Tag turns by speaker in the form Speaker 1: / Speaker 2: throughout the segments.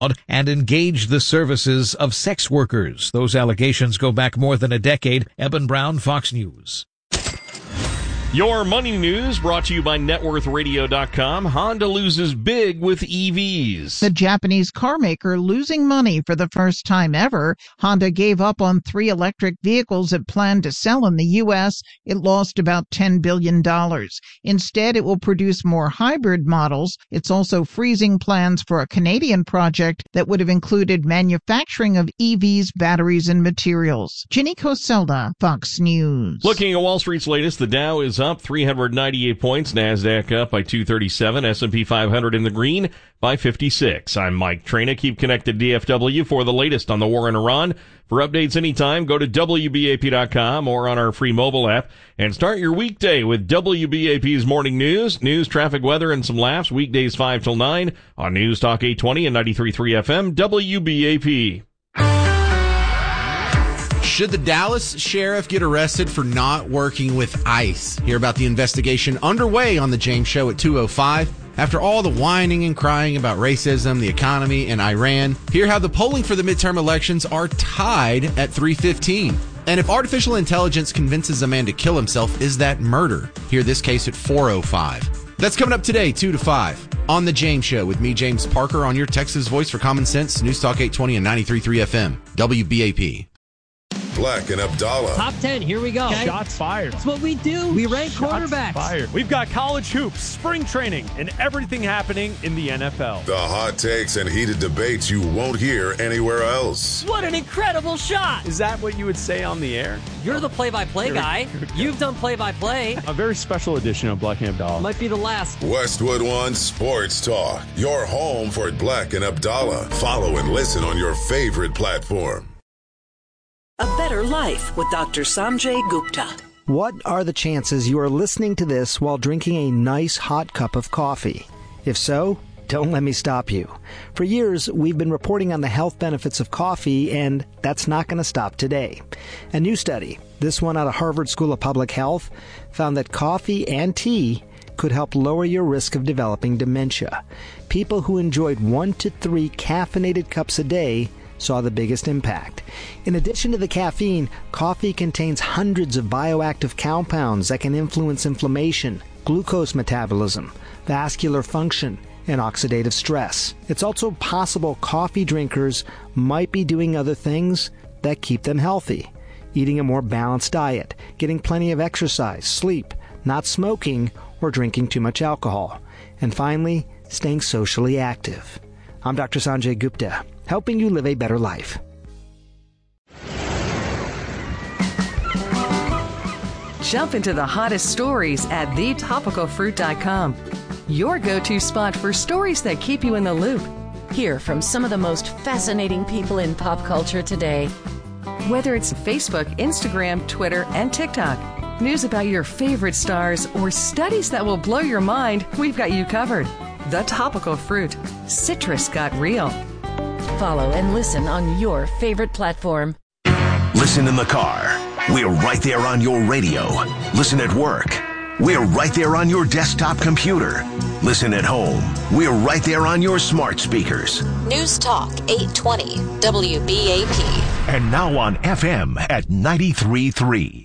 Speaker 1: and engage the services of sex workers. Those allegations go back more than a decade. Eben Brown, Fox News.
Speaker 2: Your money news brought to you by NetWorthRadio.com. Honda loses big with EVs.
Speaker 3: The Japanese car maker losing money for the first time ever. Honda gave up on 3 electric vehicles it planned to sell in the U.S. It lost about $10 billion. Instead, it will produce more hybrid models. It's also freezing plans for a Canadian project that would have included manufacturing of EVs, batteries, and materials. Ginny Coselda, Fox News.
Speaker 2: Looking at Wall Street's latest, the Dow is up 398 points, NASDAQ up by 237, S&P 500 in the green by 56. I'm Mike Traina. Keep connected DFW for the latest on the war in Iran. For updates anytime, go to WBAP.com or on our free mobile app and start your weekday with WBAP's morning news, traffic, weather, and some laughs. Weekdays 5 till 9 on News Talk 820 and 93.3 FM, WBAP.
Speaker 4: Should the Dallas sheriff get arrested for not working with ICE? Hear about the investigation underway on The James Show at 2:05. After all the whining and crying about racism, the economy, and Iran, hear how the polling for the midterm elections are tied at 3:15. And if artificial intelligence convinces a man to kill himself, is that murder? Hear this case at 4:05. That's coming up today, 2 to 5, on The James Show with me, James Parker, on your Texas voice for common sense, News Talk 820 and 93.3 FM, WBAP.
Speaker 5: Black and Abdallah.
Speaker 6: Top 10, here we go.
Speaker 7: Okay. Shots fired.
Speaker 6: That's what we do. We rank quarterbacks.
Speaker 7: Fired. We've got college hoops, spring training, and everything happening in the NFL.
Speaker 5: The hot takes and heated debates you won't hear anywhere else.
Speaker 6: What an incredible shot.
Speaker 7: Is that what you would say on the air?
Speaker 6: You're the play-by-play guy. You've done play-by-play.
Speaker 7: A very special edition of Black and Abdallah.
Speaker 6: Might be the last.
Speaker 5: Westwood One Sports Talk. Your home for Black and Abdallah. Follow and listen on your favorite platform.
Speaker 8: A Better Life with Dr. Sanjay Gupta.
Speaker 9: What are the chances you are listening to this while drinking a nice hot cup of coffee? If so, don't let me stop you. For years, we've been reporting on the health benefits of coffee, and that's not going to stop today. A new study, this one out of Harvard School of Public Health, found that coffee and tea could help lower your risk of developing dementia. People who enjoyed 1 to 3 caffeinated cups a day saw the biggest impact. In addition to the caffeine, coffee contains hundreds of bioactive compounds that can influence inflammation, glucose metabolism, vascular function, and oxidative stress. It's also possible coffee drinkers might be doing other things that keep them healthy. Eating a more balanced diet, getting plenty of exercise, sleep, not smoking, or drinking too much alcohol. And finally, staying socially active. I'm Dr. Sanjay Gupta, helping you live a better life.
Speaker 10: Jump into the hottest stories at thetopicalfruit.com. Your go-to spot for stories that keep you in the loop.
Speaker 11: Hear from some of the most fascinating people in pop culture today.
Speaker 10: Whether it's Facebook, Instagram, Twitter, and TikTok, news about your favorite stars, or studies that will blow your mind, we've got you covered. The Topical Fruit. Citrus got real.
Speaker 11: Follow and listen on your favorite platform.
Speaker 12: Listen in the car. We're right there on your radio. Listen at work. We're right there on your desktop computer. Listen at home. We're right there on your smart speakers.
Speaker 11: News Talk 820 WBAP.
Speaker 12: And now on FM at 93.3.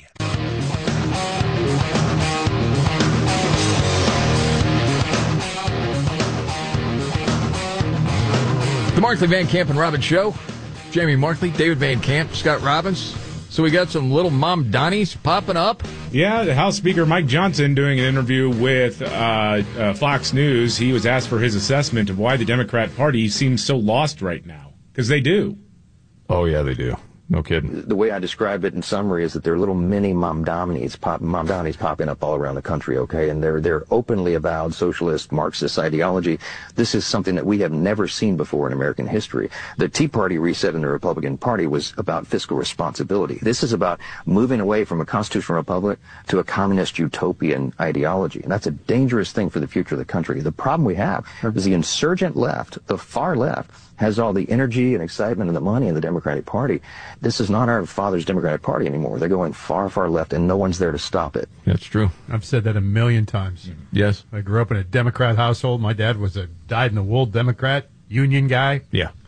Speaker 13: The Markley, Van Camp, and Robbins Show. Jamie Markley, David Van Camp, Scott Robbins. So we got some little Mom Donnies popping up.
Speaker 14: Yeah, the House Speaker Mike Johnson doing an interview with Fox News. He was asked for his assessment of why the Democrat Party seems so lost right now. Because they do.
Speaker 13: Oh, yeah, they do. No kidding.
Speaker 15: The way I describe it in summary is that they're little mini Mamdani's popping up all around the country, okay? And they're openly avowed socialist Marxist ideology. This is something that we have never seen before in American history. The Tea Party reset in the Republican Party was about fiscal responsibility. This is about moving away from a constitutional republic to a communist utopian ideology. And that's a dangerous thing for the future of the country. The problem we have is the insurgent left, the far left, has all the energy and excitement and the money in the Democratic Party. This is not our father's Democratic Party anymore. They're going far, far left, and no one's there to stop it.
Speaker 13: That's true.
Speaker 16: I've said that a million times.
Speaker 13: Yes.
Speaker 16: I grew up in a Democrat household. My dad was a dyed-in-the-wool Democrat, union guy.
Speaker 13: Yeah.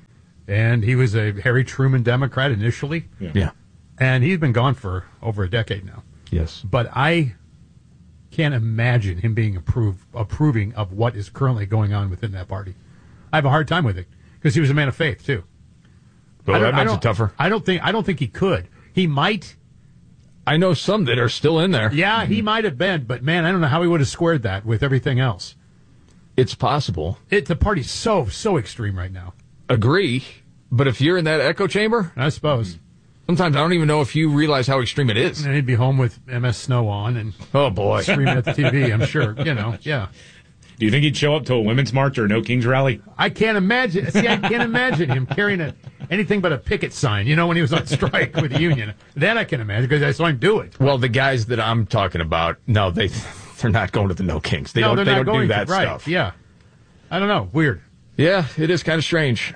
Speaker 16: And he was a Harry Truman Democrat initially.
Speaker 13: Yeah.
Speaker 16: And he's been gone for over a decade now.
Speaker 13: Yes.
Speaker 16: But I can't imagine him being approving of what is currently going on within that party. I have a hard time with it because he was a man of faith too.
Speaker 13: Well, that makes it tougher.
Speaker 16: I don't think he could. He might.
Speaker 13: I know some that are still in there.
Speaker 16: Yeah, he might have been, but man, I don't know how he would have squared that with everything else.
Speaker 13: It's possible.
Speaker 16: The party's so extreme right now.
Speaker 13: Agree, but if you're in that echo chamber,
Speaker 16: I suppose.
Speaker 13: Sometimes I don't even know if you realize how extreme it is.
Speaker 16: And he'd be home with MS Snow on and
Speaker 13: oh boy,
Speaker 16: screaming at the TV. I'm sure, yeah.
Speaker 14: Do you think he'd show up to a women's march or a No Kings rally?
Speaker 16: I can't imagine. See, I can't imagine him carrying anything but a picket sign. When he was on strike with the union. That I can imagine because I saw him do it.
Speaker 13: Well, the guys that I'm talking about, no, they're not going to the No Kings. They don't do that
Speaker 16: right,
Speaker 13: stuff.
Speaker 16: Yeah, I don't know. Weird.
Speaker 13: Yeah, it is kind of strange.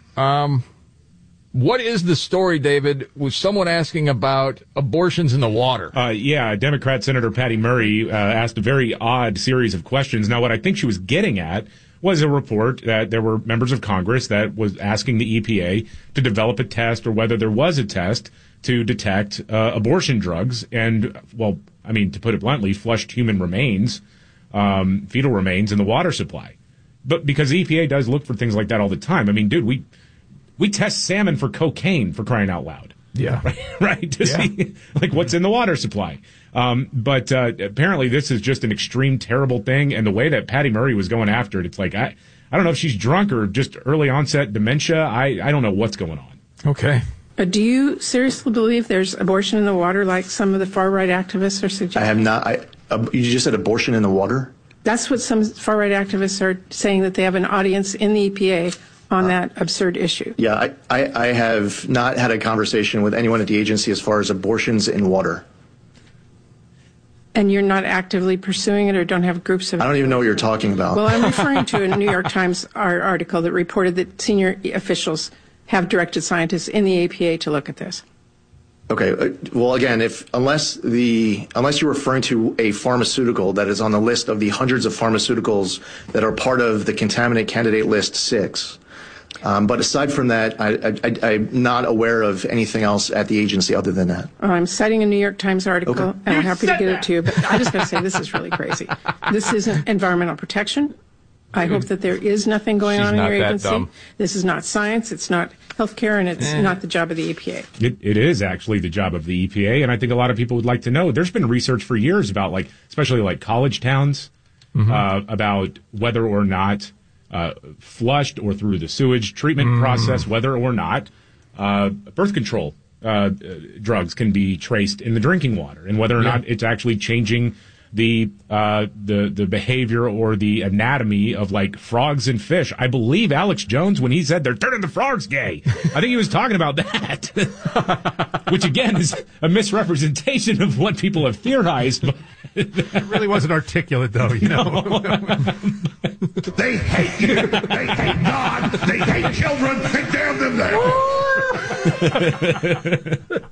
Speaker 13: What is the story, David? Was someone asking about abortions in the water?
Speaker 14: Democrat Senator Patty Murray asked a very odd series of questions. Now, what I think she was getting at was a report that there were members of Congress that was asking the EPA to develop a test or whether there was a test to detect abortion drugs and, to put it bluntly, flushed human remains, fetal remains in the water supply. But because the EPA does look for things like that all the time. I mean, dude, we test salmon for cocaine, for crying out loud.
Speaker 13: Yeah.
Speaker 14: Right? To see, what's in the water supply. But apparently this is just an extreme, terrible thing. And the way that Patty Murray was going after it, it's like, I don't know if she's drunk or just early onset dementia. I don't know what's going on.
Speaker 13: Okay.
Speaker 17: Do you seriously believe there's abortion in the water like some of the far-right activists are suggesting?
Speaker 18: I have not. You just said abortion in the water?
Speaker 17: That's what some far-right activists are saying, that they have an audience in the EPA on that absurd issue.
Speaker 18: Yeah, I have not had a conversation with anyone at the agency as far as abortions in water.
Speaker 17: And you're not actively pursuing it or don't have groups of...
Speaker 18: I don't even know what you're talking about.
Speaker 17: Well, I'm referring to a New York Times article that reported that senior officials have directed scientists in the EPA to look at this.
Speaker 18: Okay. Well, again, unless you're referring to a pharmaceutical that is on the list of the hundreds of pharmaceuticals that are part of the contaminant candidate list 6. But aside from that, I'm not aware of anything else at the agency other than that.
Speaker 17: I'm citing a New York Times article, and I'm happy to get it to you, but I just got to say this is really crazy. This isn't environmental protection. I hope that there is nothing going on in your agency. Dumb. This is not science. It's not healthcare, and it's not the job of the EPA.
Speaker 14: It is actually the job of the EPA, and I think a lot of people would like to know. There's been research for years about, especially college towns, about whether or not flushed or through the sewage treatment process, whether or not birth control drugs can be traced in the drinking water, and whether or not it's actually changing the behavior or the anatomy of frogs and fish. I believe Alex Jones, when he said they're turning the frogs gay, I think he was talking about that, which again is a misrepresentation of what people have theorized.
Speaker 16: It really wasn't articulate, though.
Speaker 19: They hate you. They hate God. They hate children. And damn them there.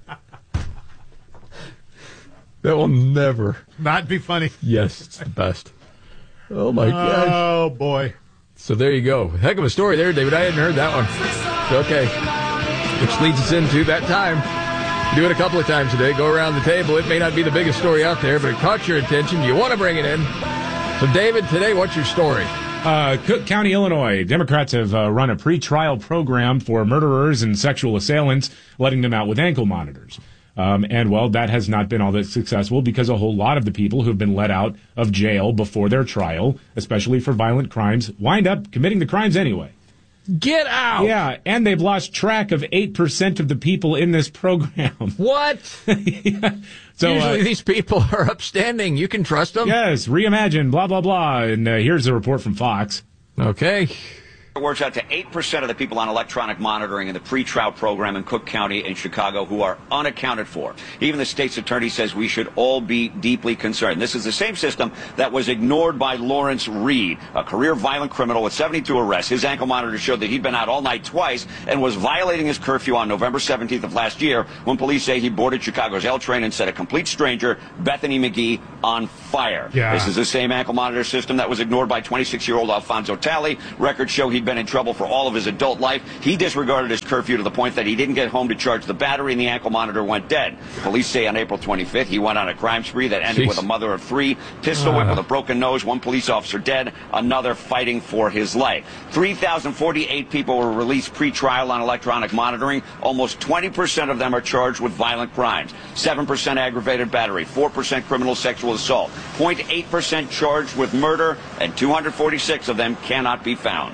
Speaker 13: That will never
Speaker 16: not be funny.
Speaker 13: Yes, it's the best. Oh my gosh.
Speaker 16: Oh boy.
Speaker 13: So there you go. Heck of a story there, David. I hadn't heard that one. Okay. Which leads us into that time. Do it a couple of times today. Go around the table. It may not be the biggest story out there, but it caught your attention. You want to bring it in. So David, today, what's your story?
Speaker 14: Cook County, Illinois. Democrats have run a pre-trial program for murderers and sexual assailants, letting them out with ankle monitors. That has not been all that successful because a whole lot of the people who have been let out of jail before their trial, especially for violent crimes, wind up committing the crimes anyway.
Speaker 13: Get out!
Speaker 14: Yeah, and they've lost track of 8% of the people in this program.
Speaker 13: What?
Speaker 14: Yeah. So,
Speaker 13: usually these people are upstanding. You can trust them.
Speaker 14: Yes, reimagine, blah, blah, blah. And here's a report from Fox.
Speaker 13: Okay.
Speaker 20: It works out to 8% of the people on electronic monitoring in the pre-trial program in Cook County in Chicago who are unaccounted for. Even the state's attorney says we should all be deeply concerned. This is the same system that was ignored by Lawrence Reed, a career violent criminal with 72 arrests. His ankle monitor showed that he'd been out all night twice and was violating his curfew on November 17th of last year when police say he boarded Chicago's L train and said a complete stranger, Bethany McGee, on fire.
Speaker 16: Yeah.
Speaker 20: This is the same ankle monitor system that was ignored by 26-year-old Alfonso Talley. Records show he'd been in trouble for all of his adult life. He disregarded his curfew to the point that he didn't get home to charge the battery, and the ankle monitor went dead. Police say on April 25th, he went on a crime spree that ended with a mother of 3, pistol whip with a broken nose, 1 police officer dead, another fighting for his life. 3,048 people were released pre-trial on electronic monitoring. Almost 20% of them are charged with violent crimes. 7% aggravated battery, 4% criminal sexual assault, 0.8% charged with murder, and 246 of them cannot be found.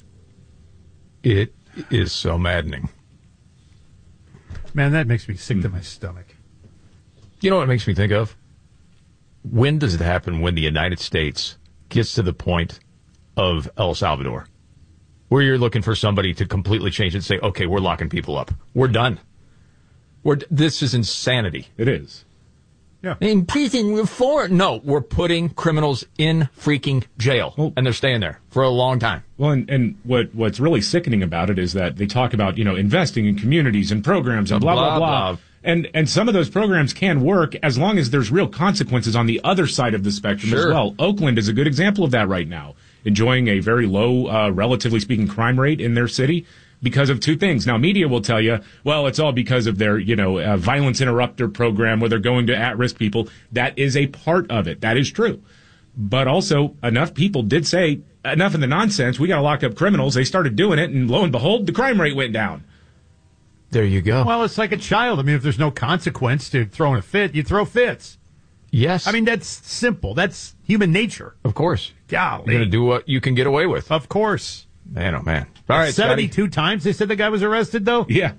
Speaker 13: It is so maddening.
Speaker 16: Man, that makes me sick to my stomach.
Speaker 13: You know what it makes me think of? When does it happen when the United States gets to the point of El Salvador, where you're looking for somebody to completely change it and say, okay, we're locking people up. We're done. This is insanity.
Speaker 14: It is.
Speaker 16: Yeah.
Speaker 13: In prison reform. No, we're putting criminals in freaking jail, and they're staying there for a long time.
Speaker 14: Well, and what's really sickening about it is that they talk about, investing in communities and programs and blah, blah, blah. And some of those programs can work as long as there's real consequences on the other side of the spectrum as well. Oakland is a good example of that right now, enjoying a very low, relatively speaking, crime rate in their city because of 2 things. Now, media will tell you, well, it's all because of their, violence interrupter program where they're going to at-risk people. That is a part of it. That is true. But also, enough people did say, enough of the nonsense, we got to lock up criminals. They started doing it, and lo and behold, the crime rate went down.
Speaker 13: There you go.
Speaker 16: Well, it's like a child. I mean, if there's no consequence to throwing a fit, you throw fits.
Speaker 13: Yes.
Speaker 16: I mean, that's simple. That's human nature.
Speaker 13: Of course.
Speaker 16: Golly.
Speaker 13: You're going to do what you can get away with.
Speaker 16: Of course.
Speaker 13: Man, oh, man. All right,
Speaker 16: 72 times they said the guy was arrested, though?
Speaker 14: Yeah.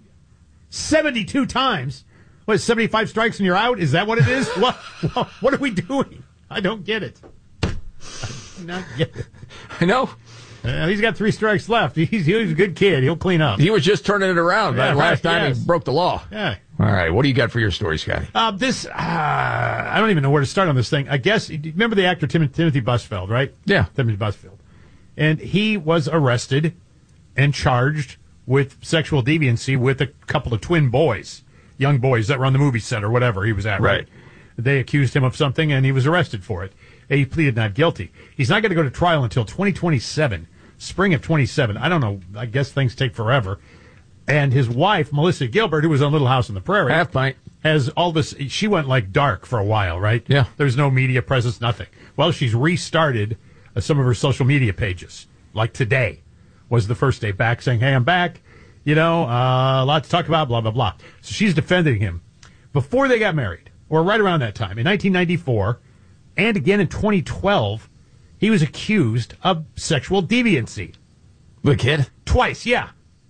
Speaker 16: 72 times? What, 75 strikes and you're out? Is that what it is? What are we doing? I don't get it. I do not get it.
Speaker 13: I know.
Speaker 16: He's got 3 strikes left. He's a good kid. He'll clean up.
Speaker 13: He was just turning it around. Last time he broke the law.
Speaker 16: Yeah.
Speaker 13: All right. What do you got for your story, Scotty?
Speaker 16: I don't even know where to start on this thing. I guess, remember the actor Timothy Busfield, right?
Speaker 13: Yeah.
Speaker 16: Timothy Busfield. And he was arrested and charged with sexual deviancy with a couple of twin boys, young boys that were on the movie set or whatever he was at. Right. They accused him of something, and he was arrested for it. He pleaded not guilty. He's not going to go to trial until 2027, spring of 27. I don't know. I guess things take forever. And his wife, Melissa Gilbert, who was on Little House on the Prairie,
Speaker 13: Half Pint,
Speaker 16: has all this. She went like dark for a while, right?
Speaker 13: Yeah.
Speaker 16: There's no media presence, nothing. Well, she's restarted some of her social media pages. Like today was the first day back, saying, "Hey, I'm back. A lot to talk about. Blah blah blah." So she's defending him. Before they got married, or right around that time, in 1994, and again in 2012, he was accused of sexual deviancy.
Speaker 13: The kid?
Speaker 16: Twice, yeah.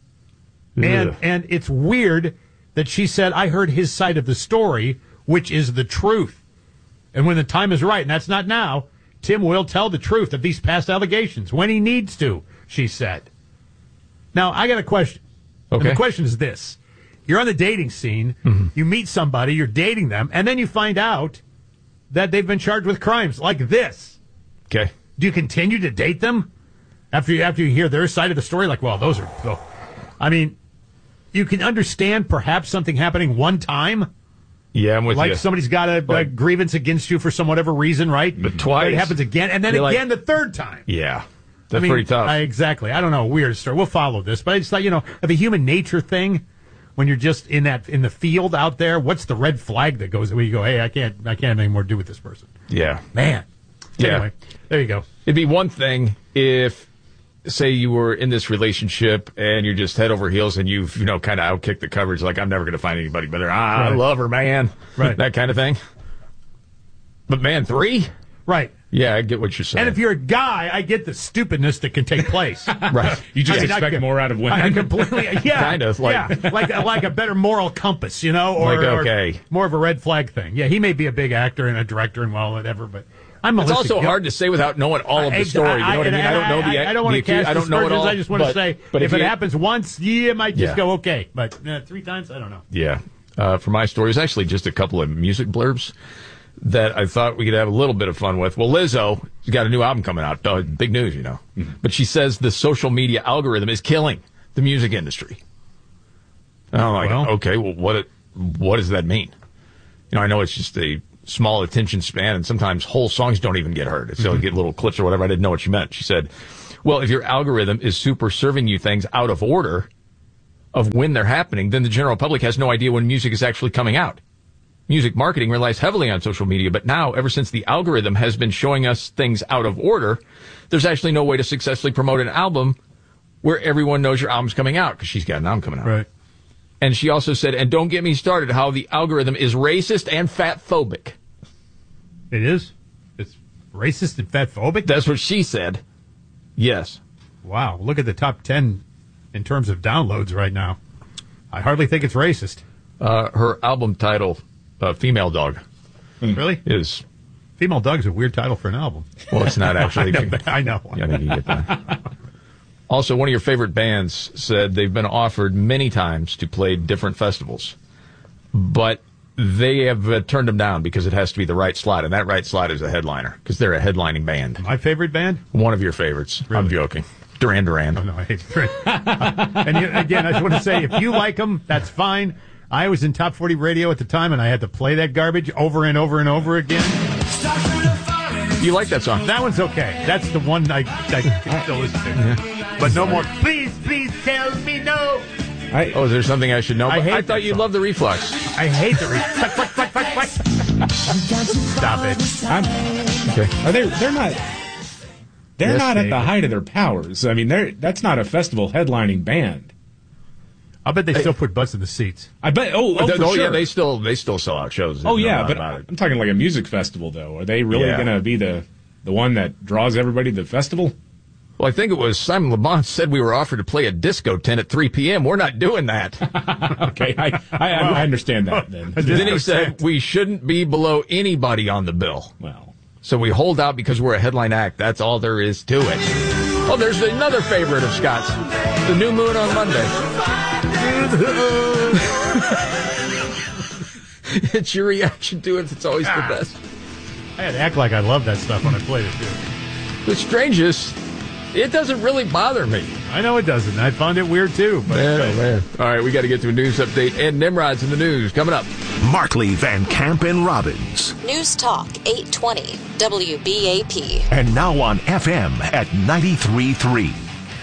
Speaker 16: And it's weird that she said, I heard his side of the story, which is the truth. And when the time is right, and that's not now, Tim will tell the truth of these past allegations when he needs to, she said. Now, I got a question.
Speaker 13: Okay.
Speaker 16: And the question is this. You're on the dating scene, you meet somebody, you're dating them, and then you find out that they've been charged with crimes like this.
Speaker 13: Okay.
Speaker 16: Do you continue to date them after you hear their side of the story? Like, well, those are... Oh. I mean, you can understand perhaps something happening one time.
Speaker 13: Yeah, I'm with you.
Speaker 16: Like somebody's got a grievance against you for some whatever reason, right?
Speaker 13: But twice.
Speaker 16: It happens again, and then again the third time.
Speaker 13: Yeah. That's pretty tough.
Speaker 16: Exactly. I don't know. Weird story. We'll follow this. But it's like, of a human nature thing, when you're just in the field out there, what's the red flag that goes where you go, hey, I can't have any more to do with this person?
Speaker 13: Yeah.
Speaker 16: Man.
Speaker 13: Yeah.
Speaker 16: Anyway, there you go.
Speaker 13: It'd be one thing if, say, you were in this relationship and you're just head over heels and you've, kind of outkicked the coverage, like, I'm never going to find anybody better. I love her, man.
Speaker 16: Right.
Speaker 13: That kind of thing. But, man, 3?
Speaker 16: Right.
Speaker 13: Yeah, I get what you're saying.
Speaker 16: And if you're a guy, I get the stupidness that can take place.
Speaker 13: Right.
Speaker 14: You just expect more out of women.
Speaker 16: I completely, yeah.
Speaker 13: Kind of.
Speaker 16: Like a better moral compass, or more of a red flag thing. Yeah, he may be a big actor and a director and whatever, but I'm
Speaker 13: It's also hard to say without knowing all of the story. You know what I mean? I don't know
Speaker 16: I don't want to cast
Speaker 13: I don't know it all.
Speaker 16: I just want to say, if it happens once, it might just go okay. But 3 times, I don't know.
Speaker 13: Yeah. For my story, it's actually just a couple of music blurbs that I thought we could have a little bit of fun with. Well, Lizzo has got a new album coming out. Big news, Mm-hmm. But she says the social media algorithm is killing the music industry. And I'm like, okay, well, what does that mean? I know it's just a small attention span, and sometimes whole songs don't even get heard. So you get little clips or whatever. I didn't know what she meant. She said, well, if your algorithm is super serving you things out of order of when they're happening, then the general public has no idea when music is actually coming out. Music marketing relies heavily on social media, but now, ever since the algorithm has been showing us things out of order, there's actually no way to successfully promote an album where everyone knows your album's coming out, because she's got an album coming out.
Speaker 16: Right.
Speaker 13: And she also said, and don't get me started, how the algorithm is racist and fat-phobic.
Speaker 16: It is? It's racist and fat-phobic?
Speaker 13: That's what she said. Yes.
Speaker 16: Wow, look at the top 10 in terms of downloads right now. I hardly think it's racist.
Speaker 13: Her album title, Female Dog.
Speaker 16: Really?
Speaker 13: Is
Speaker 16: Female Dog's a weird title for an album.
Speaker 13: Well, it's not actually.
Speaker 16: I know.
Speaker 13: Yeah, I think you get that. Also, one of your favorite bands said they've been offered many times to play different festivals, but they have turned them down because it has to be the right slot, and that right slot is a headliner, because they're a headlining band.
Speaker 16: My favorite band?
Speaker 13: One of your favorites. Really? I'm joking. Duran Duran.
Speaker 16: Oh, no, I hate Duran. And again, I just want to say, if you like them, that's fine. I was in Top 40 Radio at the time, and I had to play that garbage over and over and over again.
Speaker 13: You like that song?
Speaker 16: That one's okay. That's the one I can still listen to. Yeah. But no more, please tell me no.
Speaker 13: Is there something I should know? I thought you loved the Reflex.
Speaker 16: I hate the Reflex. Stop it.
Speaker 13: Okay.
Speaker 14: They're not at the height of their powers. I mean, that's not a festival headlining band.
Speaker 16: I bet they still put butts in the seats.
Speaker 14: I bet. For sure.
Speaker 13: Yeah, they still sell out shows.
Speaker 14: Oh yeah, but I'm talking like a music festival though. Are they really going to be the one that draws everybody to the festival?
Speaker 13: Well, I think it was Simon Le Bon said we were offered to play a disco tent at 3 p.m. We're not doing that.
Speaker 14: Okay, I understand that then.
Speaker 13: Then he said we shouldn't be below anybody on the bill.
Speaker 14: Well,
Speaker 13: so we hold out because we're a headline act. That's all there is to it. Oh, there's another favorite of Scott's, The New Moon on Monday. It's your reaction to it. It's always the best.
Speaker 16: I had to act like I love that stuff when I played it, too.
Speaker 13: The strangest, it doesn't really bother me.
Speaker 16: I know it doesn't. I found it weird, too. But
Speaker 13: man. All right, we got to get to a news update. And Nimrod's in the news coming up.
Speaker 12: Markley, Van Camp, and Robbins.
Speaker 11: News Talk 820 WBAP.
Speaker 12: And now on FM at 93.3.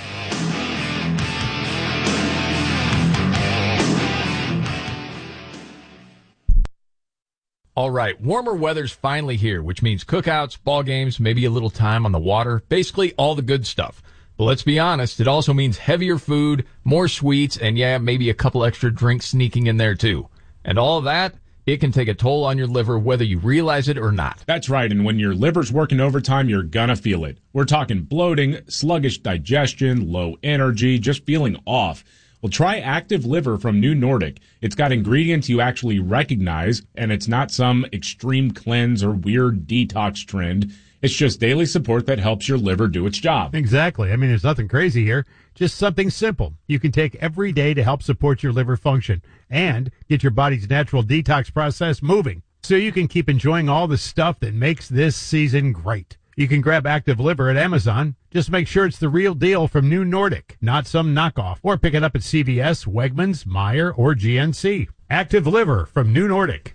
Speaker 13: All right, warmer weather's finally here, which means cookouts, ball games, maybe a little time on the water, basically all the good stuff. But let's be honest, it also means heavier food, more sweets, and maybe a couple extra drinks sneaking in there too. And all of that, it can take a toll on your liver whether you realize it or not.
Speaker 14: That's right, and when your liver's working overtime, you're gonna feel it. We're talking bloating, sluggish digestion, low energy, just feeling off. Well, try Active Liver from New Nordic. It's got ingredients you actually recognize, and it's not some extreme cleanse or weird detox trend. It's just daily support that helps your liver do its job.
Speaker 16: Exactly. I mean, there's nothing crazy here. Just something simple you can take every day to help support your liver function and get your body's natural detox process moving so you can keep enjoying all the stuff that makes this season great. You can grab Active Liver at Amazon. Just make sure it's the real deal from New Nordic, not some knockoff. Or pick it up at CVS, Wegmans, Meijer, or GNC. Active Liver from New Nordic.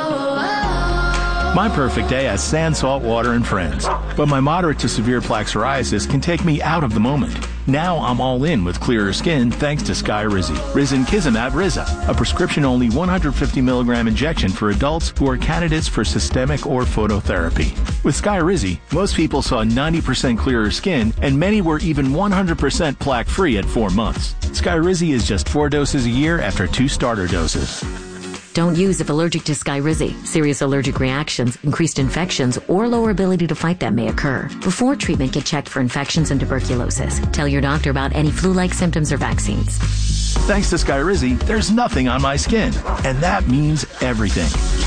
Speaker 21: My perfect day has sand, salt water, and friends. But my moderate to severe plaque psoriasis can take me out of the moment. Now I'm all in with clearer skin thanks to Skyrizi. Risankizumab Riza, a prescription-only 150 milligram injection for adults who are candidates for systemic or phototherapy. With Skyrizi, most people saw 90% clearer skin, and many were even 100% plaque-free at 4 months. Skyrizi is just 4 doses a year after 2 starter doses.
Speaker 11: Don't use if allergic to Skyrizi. Serious allergic reactions, increased infections, or lower ability to fight them may occur. Before treatment, get checked for infections and tuberculosis. Tell your doctor about any flu-like symptoms or vaccines.
Speaker 21: Thanks to Skyrizi, there's nothing on my skin. And that means everything.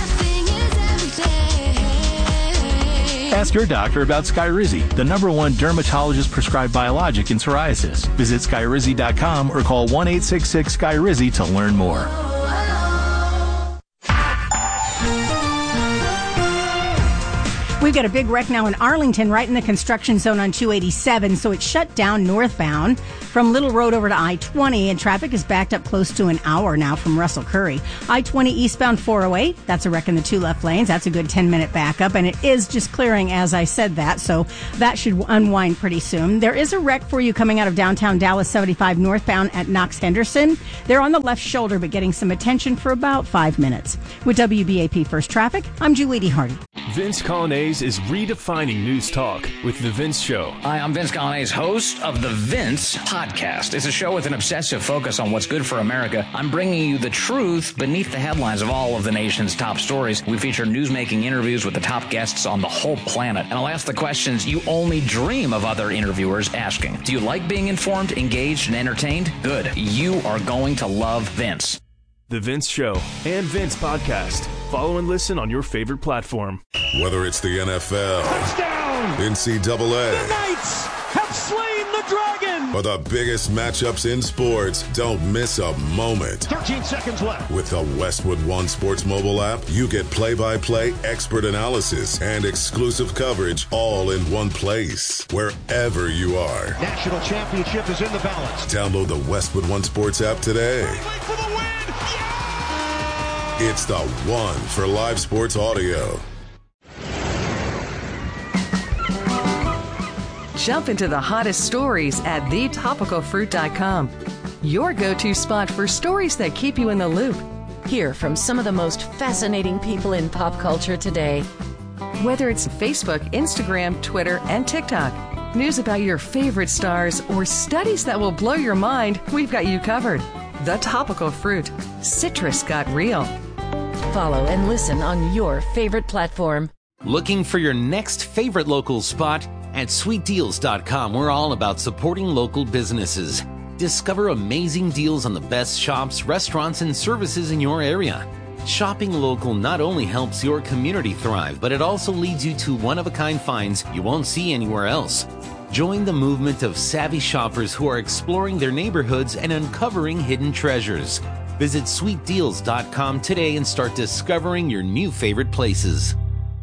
Speaker 21: Ask your doctor about Skyrizi, the #1 dermatologist-prescribed biologic in psoriasis. Visit Skyrizi.com or call 1-866-SKYRIZI to learn more.
Speaker 3: We've
Speaker 1: We've got a big wreck now in Arlington, right in the construction zone on 287, so it's shut down northbound from Little Road over to I-20, and traffic is backed up close to an hour now from Russell Curry. I-20 eastbound 408, that's a wreck in the 2 left lanes. That's a good 10-minute backup, and it is just clearing as I said that, so that should unwind pretty soon. There is a wreck for you coming out of downtown Dallas 75 northbound at Knox Henderson. They're on the left shoulder, but getting some attention for about 5 minutes. With WBAP First Traffic, I'm Julie D. Hardy.
Speaker 22: Vince Colonnese is redefining news talk with The Vince Show.
Speaker 23: Hi, I'm Vince Colonnese, host of The Vince Podcast. It's a show with an obsessive focus on what's good for America. I'm bringing you the truth beneath the headlines of all of the nation's top stories. We feature newsmaking interviews with the top guests on the whole planet. And I'll ask the questions you only dream of other interviewers asking. Do you like being informed, engaged, and entertained? Good. You are going to love Vince.
Speaker 22: The Vince Show and Vince Podcast. Follow and listen on your favorite platform.
Speaker 5: Whether it's the NFL,
Speaker 19: touchdown,
Speaker 5: NCAA,
Speaker 19: the Knights have slain the dragon,
Speaker 5: or the biggest matchups in sports, don't miss a moment.
Speaker 19: 13 seconds left.
Speaker 5: With the Westwood One Sports mobile app, you get play-by-play expert analysis and exclusive coverage all in one place, wherever you are.
Speaker 19: National championship is in the balance.
Speaker 5: Download the Westwood One Sports app today.
Speaker 19: For the win.
Speaker 5: It's the one for live sports audio.
Speaker 10: Jump into the hottest stories at thetopicalfruit.com. Your go-to spot for stories that keep you in the loop.
Speaker 24: Hear from some of the most fascinating people in pop culture today.
Speaker 10: Whether it's Facebook, Instagram, Twitter, and TikTok, news about your favorite stars, or studies that will blow your mind, we've got you covered. The Topical Fruit. Citrus got real.
Speaker 24: Follow and listen on your favorite platform.
Speaker 25: Looking for your next favorite local spot? At sweetdeals.com, we're all about supporting local businesses. Discover amazing deals on the best shops, restaurants, and services in your area. Shopping local not only helps your community thrive, but it also leads you to one-of-a-kind finds you won't see anywhere else. Join the movement of savvy shoppers who are exploring their neighborhoods and uncovering hidden treasures. Visit sweetdeals.com today and start discovering your new favorite places.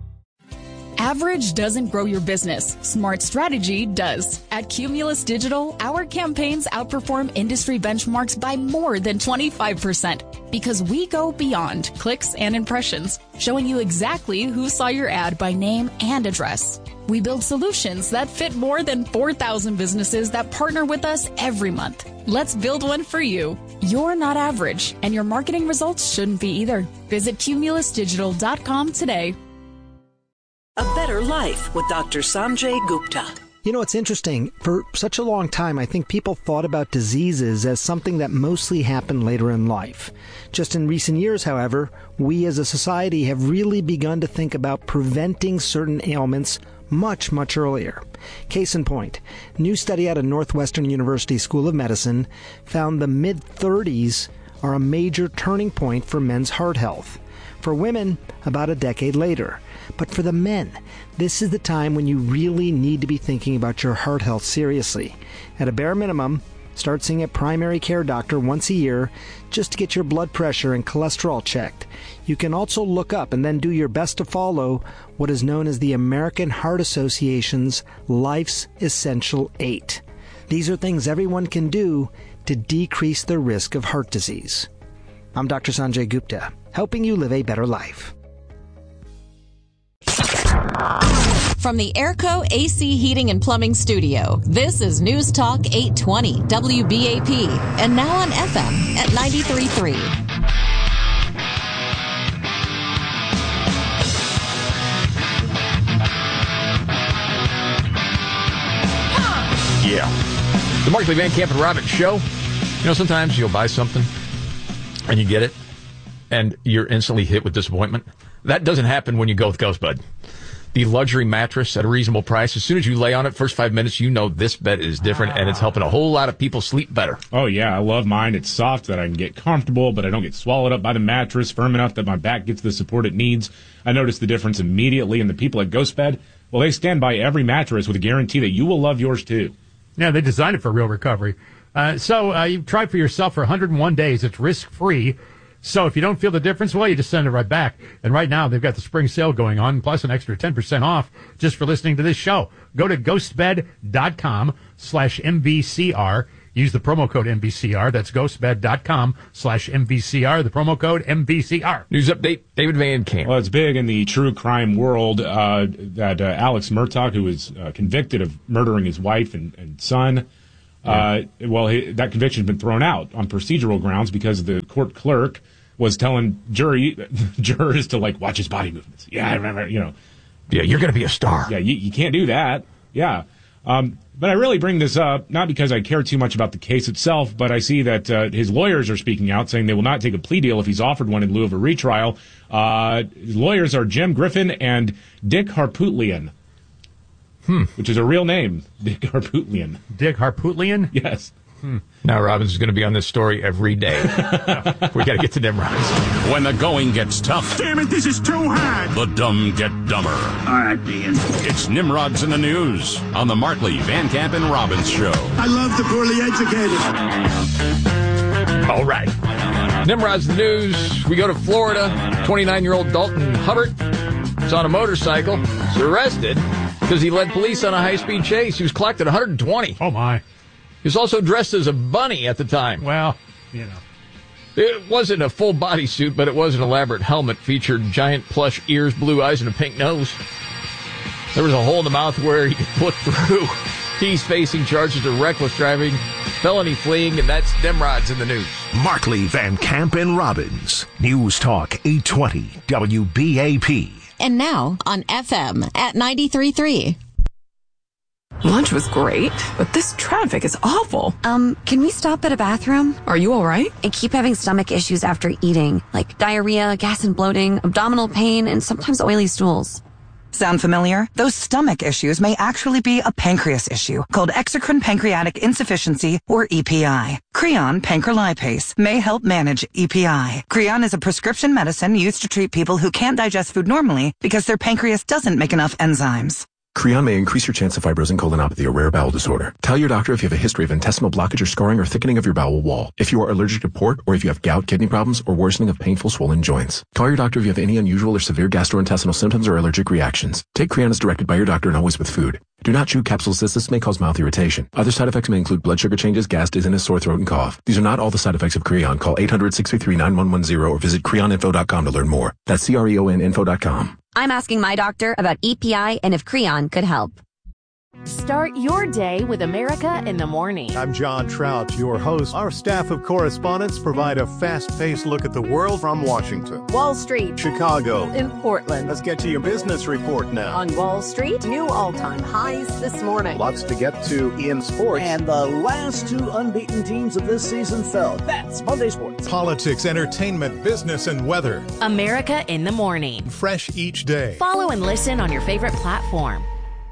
Speaker 26: Average doesn't grow your business. Smart strategy does. At Cumulus Digital, our campaigns outperform industry benchmarks by more than 25% because we go beyond clicks and impressions, showing you exactly who saw your ad by name and address. We build solutions that fit more than 4,000 businesses that partner with us every month. Let's build one for you. You're not average, and your marketing results shouldn't be either. Visit cumulusdigital.com today.
Speaker 8: A Better Life with Dr. Sanjay Gupta.
Speaker 9: You know, it's interesting. For such a long time, I think people thought about diseases as something that mostly happened later in life. Just in recent years, however, we as a society have really begun to think about preventing certain ailments much, much earlier. Case in point, new study out of Northwestern University School of Medicine found the mid-30s are a major turning point for men's heart health. For women, about a decade later. But for the men, this is the time when you really need to be thinking about your heart health seriously. At a bare minimum, start seeing a primary care doctor once a year just to get your blood pressure and cholesterol checked. You can also look up and then do your best to follow what is known as the American Heart Association's Life's Essential 8. These are things everyone can do to decrease the risk of heart disease. I'm Dr. Sanjay Gupta, helping you live a better life.
Speaker 27: From the Airco AC Heating and Plumbing Studio, this is News Talk 820 WBAP, and now on FM at 93.3.
Speaker 13: Yeah. The Markley Van Camp and Robbins Show. You know, sometimes you'll buy something and you get it and you're instantly hit with disappointment. That doesn't happen when you go with Ghostbed. The luxury mattress at a reasonable price. As soon as you lay on it, first 5 minutes, you know this bed is different, and it's helping a whole lot of people sleep better.
Speaker 14: Oh, yeah, I love mine. It's soft that I can get comfortable, but I don't get swallowed up by the mattress, firm enough that my back gets the support it needs. I notice the difference immediately, and the people at Ghostbed, well, they stand by every mattress with a guarantee that you will love yours, too.
Speaker 16: Yeah, they designed it for real recovery. So you try for yourself for 101 days. It's risk-free. So if you don't feel the difference, well, you just send it right back. And right now, they've got the spring sale going on, plus an extra 10% off just for listening to this show. Go to ghostbed.com/MVCR. Use the promo code MVCR. That's ghostbed.com/MVCR. The promo code MVCR.
Speaker 13: News update, David Van Camp.
Speaker 14: Well, it's big in the true crime world that Alex Murtaugh, who was convicted of murdering his wife and son, that conviction's been thrown out on procedural grounds because the court clerk was telling jurors to, like, watch his body movements. Yeah, I remember,
Speaker 13: Yeah, you're going to be a star.
Speaker 14: Yeah, you can't do that. Yeah. But I really bring this up, not because I care too much about the case itself, but I see that his lawyers are speaking out, saying they will not take a plea deal if he's offered one in lieu of a retrial. His lawyers are Jim Griffin and Dick Harpootlian, which is a real name, Dick Harpootlian.
Speaker 16: Dick Harpootlian?
Speaker 14: Yes.
Speaker 13: Now Robbins is going to be on this story every day. We got to get to Nimrods.
Speaker 2: When the going gets tough.
Speaker 19: Damn it, this is too hard.
Speaker 2: The dumb get dumber.
Speaker 19: All right, Dean.
Speaker 2: It's Nimrods in the News on the Markley, Van Camp, and Robbins Show.
Speaker 19: I love the poorly educated.
Speaker 13: All right. Nimrods in the News. We go to Florida. 29-year-old Dalton Hubbard is on a motorcycle. He's arrested because he led police on a high-speed chase. He was collected 120.
Speaker 16: Oh, my.
Speaker 13: He was also dressed as a bunny at the time.
Speaker 16: Well,
Speaker 13: It wasn't a full bodysuit, but it was an elaborate helmet. Featured giant plush ears, blue eyes, and a pink nose. There was a hole in the mouth where he could look through. He's facing charges of reckless driving, felony fleeing, and that's Nimrods in the News.
Speaker 12: Markley, Van Camp, and Robbins. News Talk 820 WBAP.
Speaker 27: And now on FM at 93.3.
Speaker 4: Lunch was great, but this traffic is awful.
Speaker 27: Can we stop at a bathroom?
Speaker 4: Are you all right?
Speaker 27: I keep having stomach issues after eating, like diarrhea, gas and bloating, abdominal pain, and sometimes oily stools.
Speaker 6: Sound familiar? Those stomach issues may actually be a pancreas issue called exocrine pancreatic insufficiency, or EPI. Creon pancrelipase may help manage EPI. Creon is a prescription medicine used to treat people who can't digest food normally because their pancreas doesn't make enough enzymes.
Speaker 7: Creon may increase your chance of fibrosing colonopathy, a rare bowel disorder. Tell your doctor if you have a history of intestinal blockage or scarring or thickening of your bowel wall, if you are allergic to pork, or if you have gout, kidney problems, or worsening of painful swollen joints. Call your doctor if you have any unusual or severe gastrointestinal symptoms or allergic reactions. Take Creon as directed by your doctor and always with food. Do not chew capsules as this may cause mouth irritation. Other side effects may include blood sugar changes, gas, dizziness, sore throat, and cough. These are not all the side effects of Creon. Call 800-633-9110 or visit creoninfo.com to learn more. That's CREONinfo.com.
Speaker 27: I'm asking my doctor about EPI and if Creon could help.
Speaker 24: Start your day with America in the Morning.
Speaker 15: I'm John Trout, your host. Our staff of correspondents provide a fast-paced look at the world from Washington,
Speaker 24: Wall Street,
Speaker 15: Chicago,
Speaker 24: and Portland.
Speaker 15: Let's get to your business report now.
Speaker 24: On Wall Street, new all-time highs this morning.
Speaker 15: Lots to get to in sports.
Speaker 17: And the last two unbeaten teams of this season fell. That's Monday Sports.
Speaker 18: Politics, entertainment, business, and weather.
Speaker 24: America in the Morning.
Speaker 18: Fresh each day.
Speaker 24: Follow and listen on your favorite platform.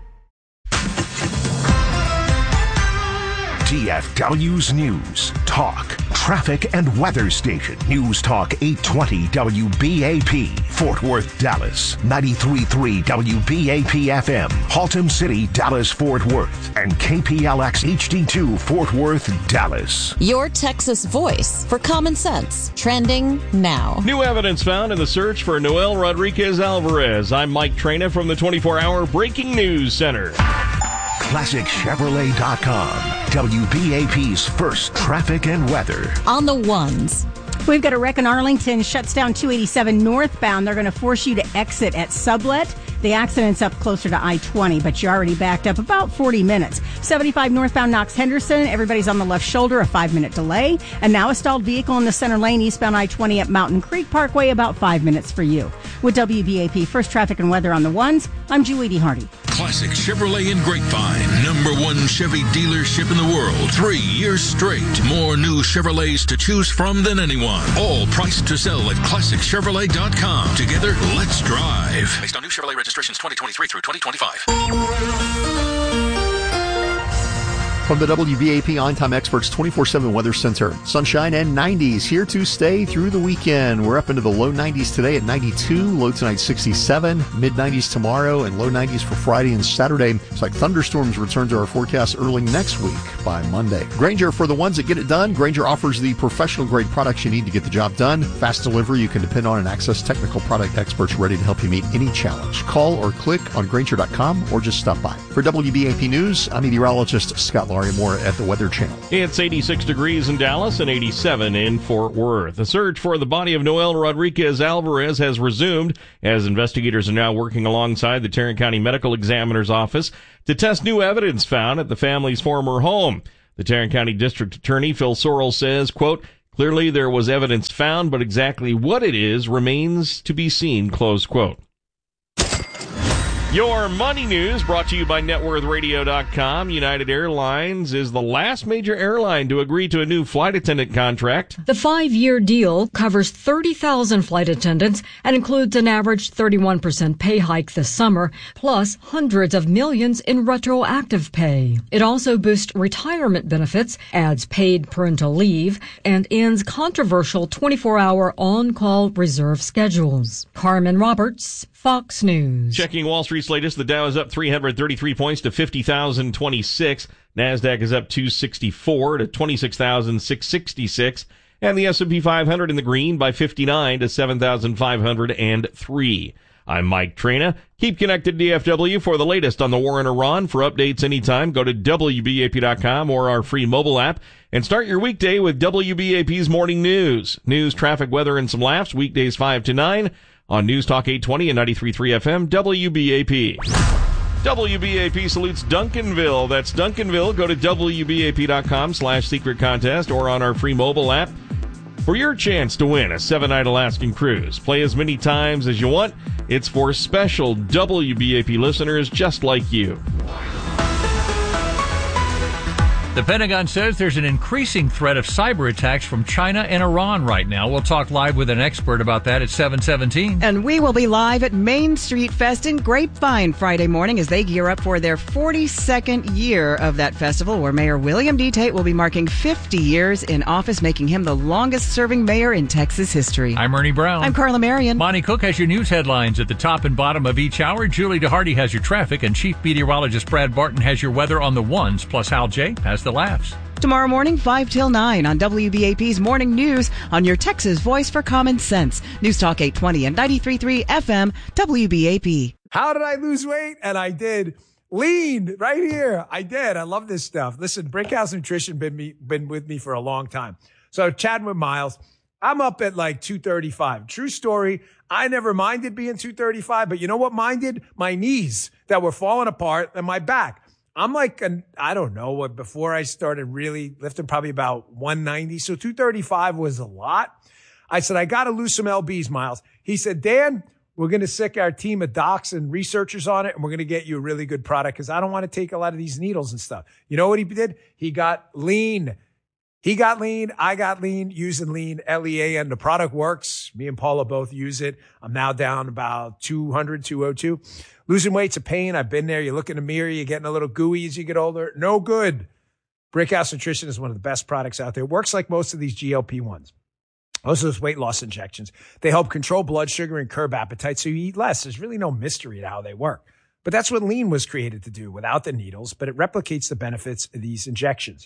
Speaker 12: DFW's News, Talk, Traffic, and Weather Station. News Talk 820 WBAP, Fort Worth, Dallas. 93.3 WBAP FM, Haltom City, Dallas, Fort Worth. And KPLX HD2, Fort Worth, Dallas.
Speaker 27: Your Texas voice for common sense. Trending now.
Speaker 28: New evidence found in the search for Noel Rodriguez Alvarez. I'm Mike Traina from the 24-hour Breaking News Center.
Speaker 12: ClassicChevrolet.com, WBAP's first traffic and weather.
Speaker 27: On the ones.
Speaker 1: We've got a wreck in Arlington, shuts down 287 northbound. They're going to force you to exit at Sublet. The accident's up closer to I-20, but you're already backed up about 40 minutes. 75 northbound Knox Henderson. Everybody's on the left shoulder, a 5-minute delay. And now a stalled vehicle in the center lane, eastbound I-20 at Mountain Creek Parkway, about 5 minutes for you. With WBAP First Traffic and Weather on the ones, I'm Julie Hardy.
Speaker 29: Classic Chevrolet in Grapevine. #1 Chevy dealership in the world. 3 years straight. More new Chevrolets to choose from than anyone. All priced to sell at ClassicChevrolet.com. Together, let's drive.
Speaker 30: Based on new Chevrolet registrations 2023 through 2025.
Speaker 3: From the WBAP On-Time Experts 24/7 Weather Center. Sunshine and 90s here to stay through the weekend. We're up into the low 90s today at 92, low tonight 67, mid-90s tomorrow, and low 90s for Friday and Saturday. It's like thunderstorms return to our forecast early next week by Monday. Grainger, for the ones that get it done, Grainger offers the professional-grade products you need to get the job done. Fast delivery you can depend on, and access technical product experts ready to help you meet any challenge. Call or click on Grainger.com or just stop by. For WBAP News, I'm meteorologist Scott Laurie. More at the Weather Channel.
Speaker 28: It's 86 degrees in Dallas and 87 in Fort Worth. The search for the body of Noel Rodriguez Alvarez has resumed as investigators are now working alongside the Tarrant County Medical Examiner's Office to test new evidence found at the family's former home. The Tarrant County District Attorney Phil Sorrell says, quote, clearly there was evidence found, but exactly what it is remains to be seen, close quote. Your money news brought to you by NetworthRadio.com. United Airlines is the last major airline to agree to a new flight attendant contract.
Speaker 5: The 5-year deal covers 30,000 flight attendants and includes an average 31% pay hike this summer, plus hundreds of millions in retroactive pay. It also boosts retirement benefits, adds paid parental leave, and ends controversial 24-hour on-call reserve schedules. Carmen Roberts, Fox News.
Speaker 28: Checking Wall Street's latest, the Dow is up 333 points to 50,026. NASDAQ is up 264 to 26,666. And the S&P 500 in the green by 59 to 7,503. I'm Mike Traina. Keep connected to DFW for the latest on the war in Iran. For updates anytime, go to WBAP.com or our free mobile app. And start your weekday with WBAP's Morning News. News, traffic, weather, and some laughs. Weekdays 5 to 9. On News Talk 820 and 93.3 FM, WBAP. WBAP salutes Duncanville. That's Duncanville. Go to WBAP.com/secret contest or on our free mobile app for your chance to win a 7-night Alaskan cruise. Play as many times as you want. It's for special WBAP listeners just like you.
Speaker 10: The Pentagon says there's an increasing threat of cyber attacks from China and Iran right now. We'll talk live with an expert about that at 7:17.
Speaker 11: And we will be live at Main Street Fest in Grapevine Friday morning as they gear up for their 42nd year of that festival, where Mayor William D. Tate will be marking 50 years in office, making him the longest-serving mayor in Texas history.
Speaker 10: I'm Ernie Brown.
Speaker 11: I'm Carla Marion.
Speaker 10: Monty Cook has your news headlines at the top and bottom of each hour. Julie DeHardy has your traffic, and Chief Meteorologist Brad Barton has your weather on the ones, plus Hal J. has the laughs.
Speaker 11: Tomorrow morning, 5 till 9 on WBAP's Morning News on your Texas voice for common sense. News Talk 820 and 93.3 FM, WBAP.
Speaker 20: How did I lose weight? And I did. Lean right here. I did. I love this stuff. Listen, Brickhouse Nutrition been with me for a long time. So chatting with Miles, I'm up at like 235. True story. I never minded being 235, but you know what minded? My knees that were falling apart and my back. I'm like, I don't know, before I started really lifting, probably about 190. So 235 was a lot. I said, I got to lose some LBs, Miles. He said, Dan, we're going to sick our team of docs and researchers on it, and we're going to get you a really good product because I don't want to take a lot of these needles and stuff. You know what he did? He got lean. He got lean. I got lean using lean, LEAN. The product works. Me and Paula both use it. I'm now down about 200, 202. Losing weight's a pain. I've been there. You look in the mirror. You're getting a little gooey as you get older. No good. Brickhouse Nutrition is one of the best products out there. It works like most of these GLP-1s. Most of those weight loss injections. They help control blood sugar and curb appetite so you eat less. There's really no mystery to how they work. But that's what lean was created to do without the needles, but it replicates the benefits of these injections.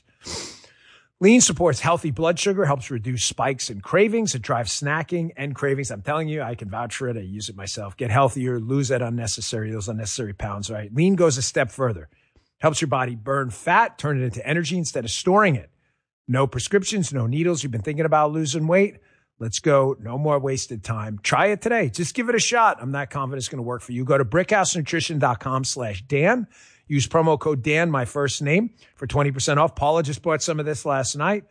Speaker 20: Lean supports healthy blood sugar, helps reduce spikes and cravings. It drives snacking and cravings. I'm telling you, I can vouch for it. I use it myself. Get healthier, lose those unnecessary pounds, right? Lean goes a step further. Helps your body burn fat, turn it into energy instead of storing it. No prescriptions, no needles. You've been thinking about losing weight? Let's go. No more wasted time. Try it today. Just give it a shot. I'm not confident it's going to work for you. Go to brickhousenutrition.com/Dan. Use promo code Dan, my first name, for 20% off. Paula just bought some of this last night.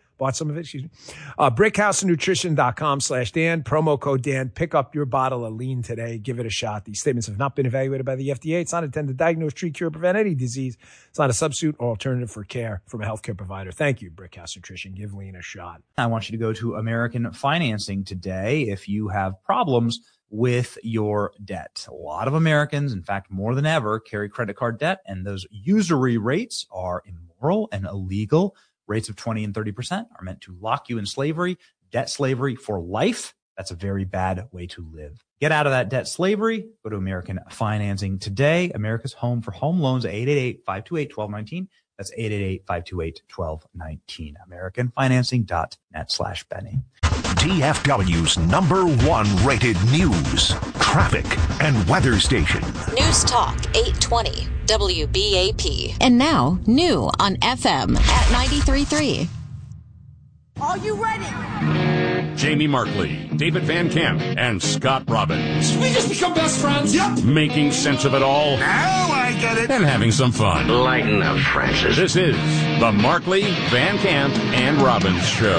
Speaker 20: brickhousenutrition.com/Dan. Promo code Dan. Pick up your bottle of lean today. Give it a shot. These statements have not been evaluated by the FDA. It's not intended to diagnose, treat, cure, or prevent any disease. It's not a substitute or alternative for care from a healthcare provider. Thank you, Brickhouse Nutrition. Give lean a shot.
Speaker 21: I want you to go to American Financing today if you have problems with your debt. A lot of Americans, in fact, more than ever, carry credit card debt, and those usury rates are immoral and illegal. Rates of 20 and 30% are meant to lock you in slavery, debt slavery for life. That's a very bad way to live. Get out of that debt slavery. Go to American Financing today. America's home for home loans, 888-528-1219. That's 888-528-1219. AmericanFinancing.net/Benny.
Speaker 12: DFW's #1 rated news, traffic, and weather station.
Speaker 27: News Talk 820 WBAP. And now, new on FM at 93.3.
Speaker 2: Are you ready?
Speaker 8: Jamie Markley, David Van Camp, and Scott Robbins.
Speaker 2: We just become best friends. Yep.
Speaker 8: Making sense of it all.
Speaker 2: Now I get it.
Speaker 8: And having some fun.
Speaker 2: Lighten up, Francis.
Speaker 8: This is the Markley, Van Camp, and Robbins Show.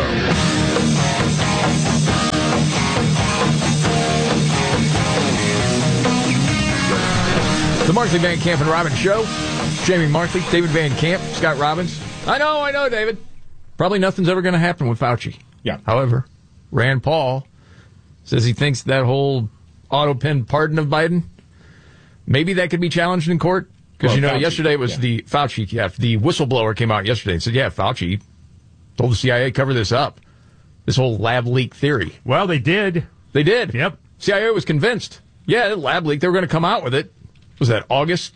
Speaker 13: The Markley, Van Camp, and Robbins Show. Jamie Markley, David Van Camp, Scott Robbins. I know, David. Probably nothing's ever going to happen with Fauci.
Speaker 8: Yeah.
Speaker 13: However, Rand Paul says he thinks that whole auto-pen pardon of Biden, maybe that could be challenged in court. Because, yesterday it was the whistleblower came out yesterday and said, Fauci told the CIA cover this up. This whole lab leak theory.
Speaker 16: Well, they did.
Speaker 13: They did.
Speaker 16: Yep.
Speaker 13: CIA was convinced. Yeah, lab leak. They were going to come out with it. Was that August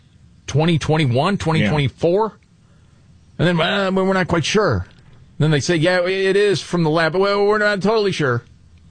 Speaker 13: 2021, 2024? Yeah. And then we're not quite sure. Then they say, it is from the lab. Well, we're not totally sure.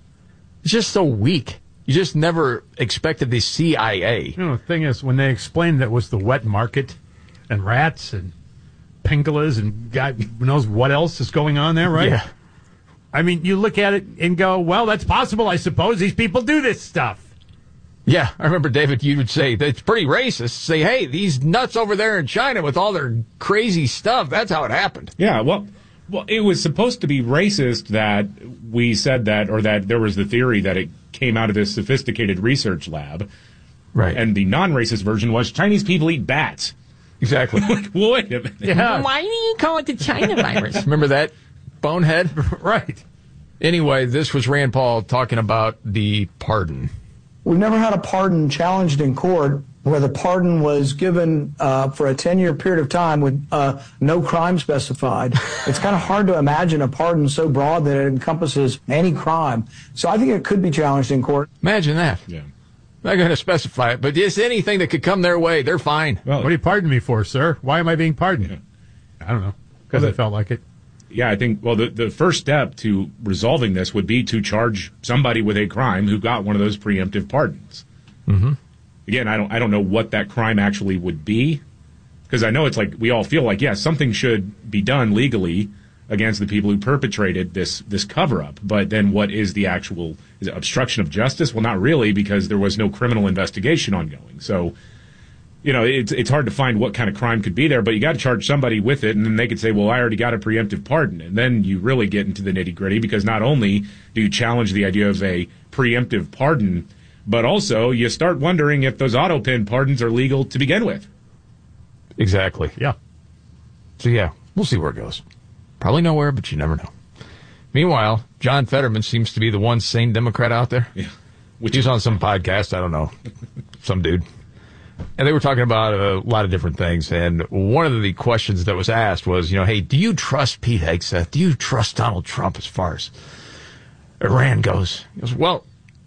Speaker 13: It's just so weak. You just never expected the CIA.
Speaker 16: The thing is, when they explained that it was the wet market and rats and pengulas and God knows what else is going on there, right?
Speaker 13: Yeah.
Speaker 16: I mean, you look at it and go, well, that's possible, I suppose. These people do this stuff.
Speaker 13: Yeah, I remember, David, you would say, it's pretty racist. Say, hey, these nuts over there in China with all their crazy stuff, that's how it happened.
Speaker 9: Yeah, well, it was supposed to be racist that we said that, or that there was the theory that it came out of this sophisticated research lab.
Speaker 13: Right.
Speaker 9: And the non-racist version was Chinese people eat bats.
Speaker 13: Exactly.
Speaker 9: Like, wait a minute.
Speaker 13: Yeah.
Speaker 5: Why do you call it the China virus?
Speaker 13: Remember that? Bonehead?
Speaker 16: Right.
Speaker 13: Anyway, this was Rand Paul talking about the pardon.
Speaker 14: We've never had a pardon challenged in court where the pardon was given for a 10-year period of time with no crime specified. It's kind of hard to imagine a pardon so broad that it encompasses any crime. So I think it could be challenged in court.
Speaker 13: Imagine that.
Speaker 9: Yeah.
Speaker 13: Not going to specify it, but just anything that could come their way, they're fine.
Speaker 16: Well, what do you pardon me for, sir? Why am I being pardoned? Yeah. I don't know. Because I felt like it.
Speaker 9: Yeah, I think, the first step to resolving this would be to charge somebody with a crime who got one of those preemptive pardons.
Speaker 13: Mm-hmm.
Speaker 9: Again, I don't know what that crime actually would be, because I know it's like we all feel like, something should be done legally against the people who perpetrated this cover-up. But then what is the actual, is it obstruction of justice? Well, not really, because there was no criminal investigation ongoing. So, it's hard to find what kind of crime could be there, but you got to charge somebody with it, and then they could say, well, I already got a preemptive pardon. And then you really get into the nitty-gritty, because not only do you challenge the idea of a preemptive pardon, but also you start wondering if those auto pen pardons are legal to begin with.
Speaker 13: Exactly.
Speaker 16: Yeah.
Speaker 13: So, we'll see where it goes. Probably nowhere, but you never know. Meanwhile, John Fetterman seems to be the one sane Democrat out there.
Speaker 9: Yeah.
Speaker 13: He's on some podcast, I don't know, some dude. And they were talking about a lot of different things. And one of the questions that was asked was, hey, do you trust Pete Hegseth? Do you trust Donald Trump as far as Iran goes? He goes, well,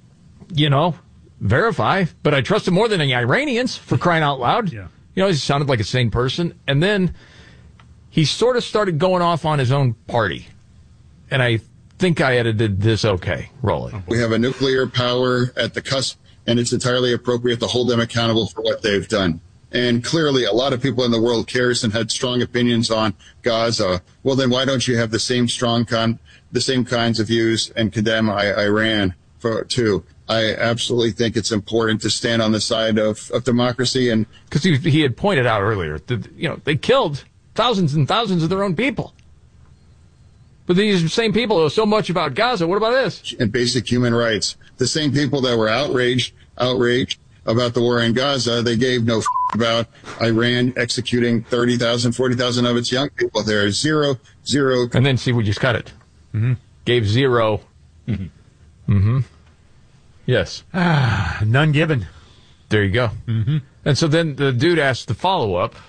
Speaker 13: verify, but I trust him more than the Iranians, for crying out loud.
Speaker 16: Yeah.
Speaker 13: He sounded like a sane person. And then he sort of started going off on his own party. And I think I edited this okay. Roll it.
Speaker 19: We have a nuclear power at the cusp, and it's entirely appropriate to hold them accountable for what they've done. And clearly, a lot of people in the world cares and had strong opinions on Gaza. Well, then why don't you have the same the same kinds of views and condemn Iran too? I absolutely think it's important to stand on the side of democracy. And
Speaker 13: because he had pointed out earlier that they killed thousands and thousands of their own people. But these same people know so much about Gaza. What about this?
Speaker 19: And basic human rights. The same people that were outraged about the war in Gaza, they gave no about Iran executing 30,000, 40,000 of its young people. There is zero.
Speaker 13: And then see, we just cut it.
Speaker 16: Mm-hmm.
Speaker 13: Gave zero.
Speaker 16: Mm-hmm.
Speaker 13: Mm-hmm. Yes.
Speaker 16: None given.
Speaker 13: There you go.
Speaker 16: Mm-hmm.
Speaker 13: And so then the dude asked the follow-up,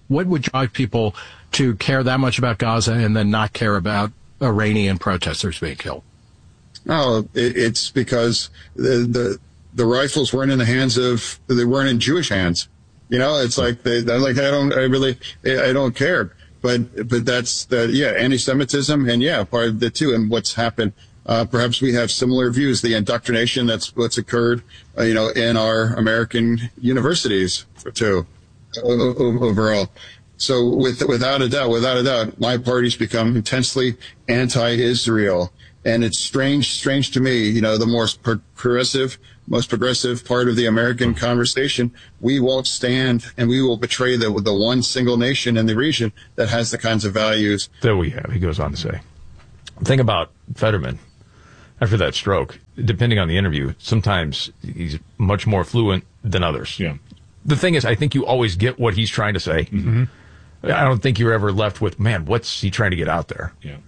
Speaker 4: What would drive people to care that much about Gaza and then not care about Iranian protesters being killed?
Speaker 19: Oh, it's because the rifles weren't in the hands of, they weren't in Jewish hands. You know, it's like they're like, I don't care. But that's anti-Semitism, and part of it too. And what's happened, perhaps we have similar views. The indoctrination, that's what's occurred, in our American universities too, overall. So without a doubt, my party's become intensely anti-Israel. And it's strange to me, the most progressive part of the American conversation, we won't stand and we will betray the one single nation in the region that has the kinds of values
Speaker 13: that we have. He goes on to say, the thing about Fetterman, after that stroke, depending on the interview, sometimes he's much more fluent than others.
Speaker 9: Yeah.
Speaker 13: The thing is, I think you always get what he's trying to say.
Speaker 9: Mm-hmm.
Speaker 13: I don't think you're ever left with, man, what's he trying to get out there?
Speaker 9: Yeah.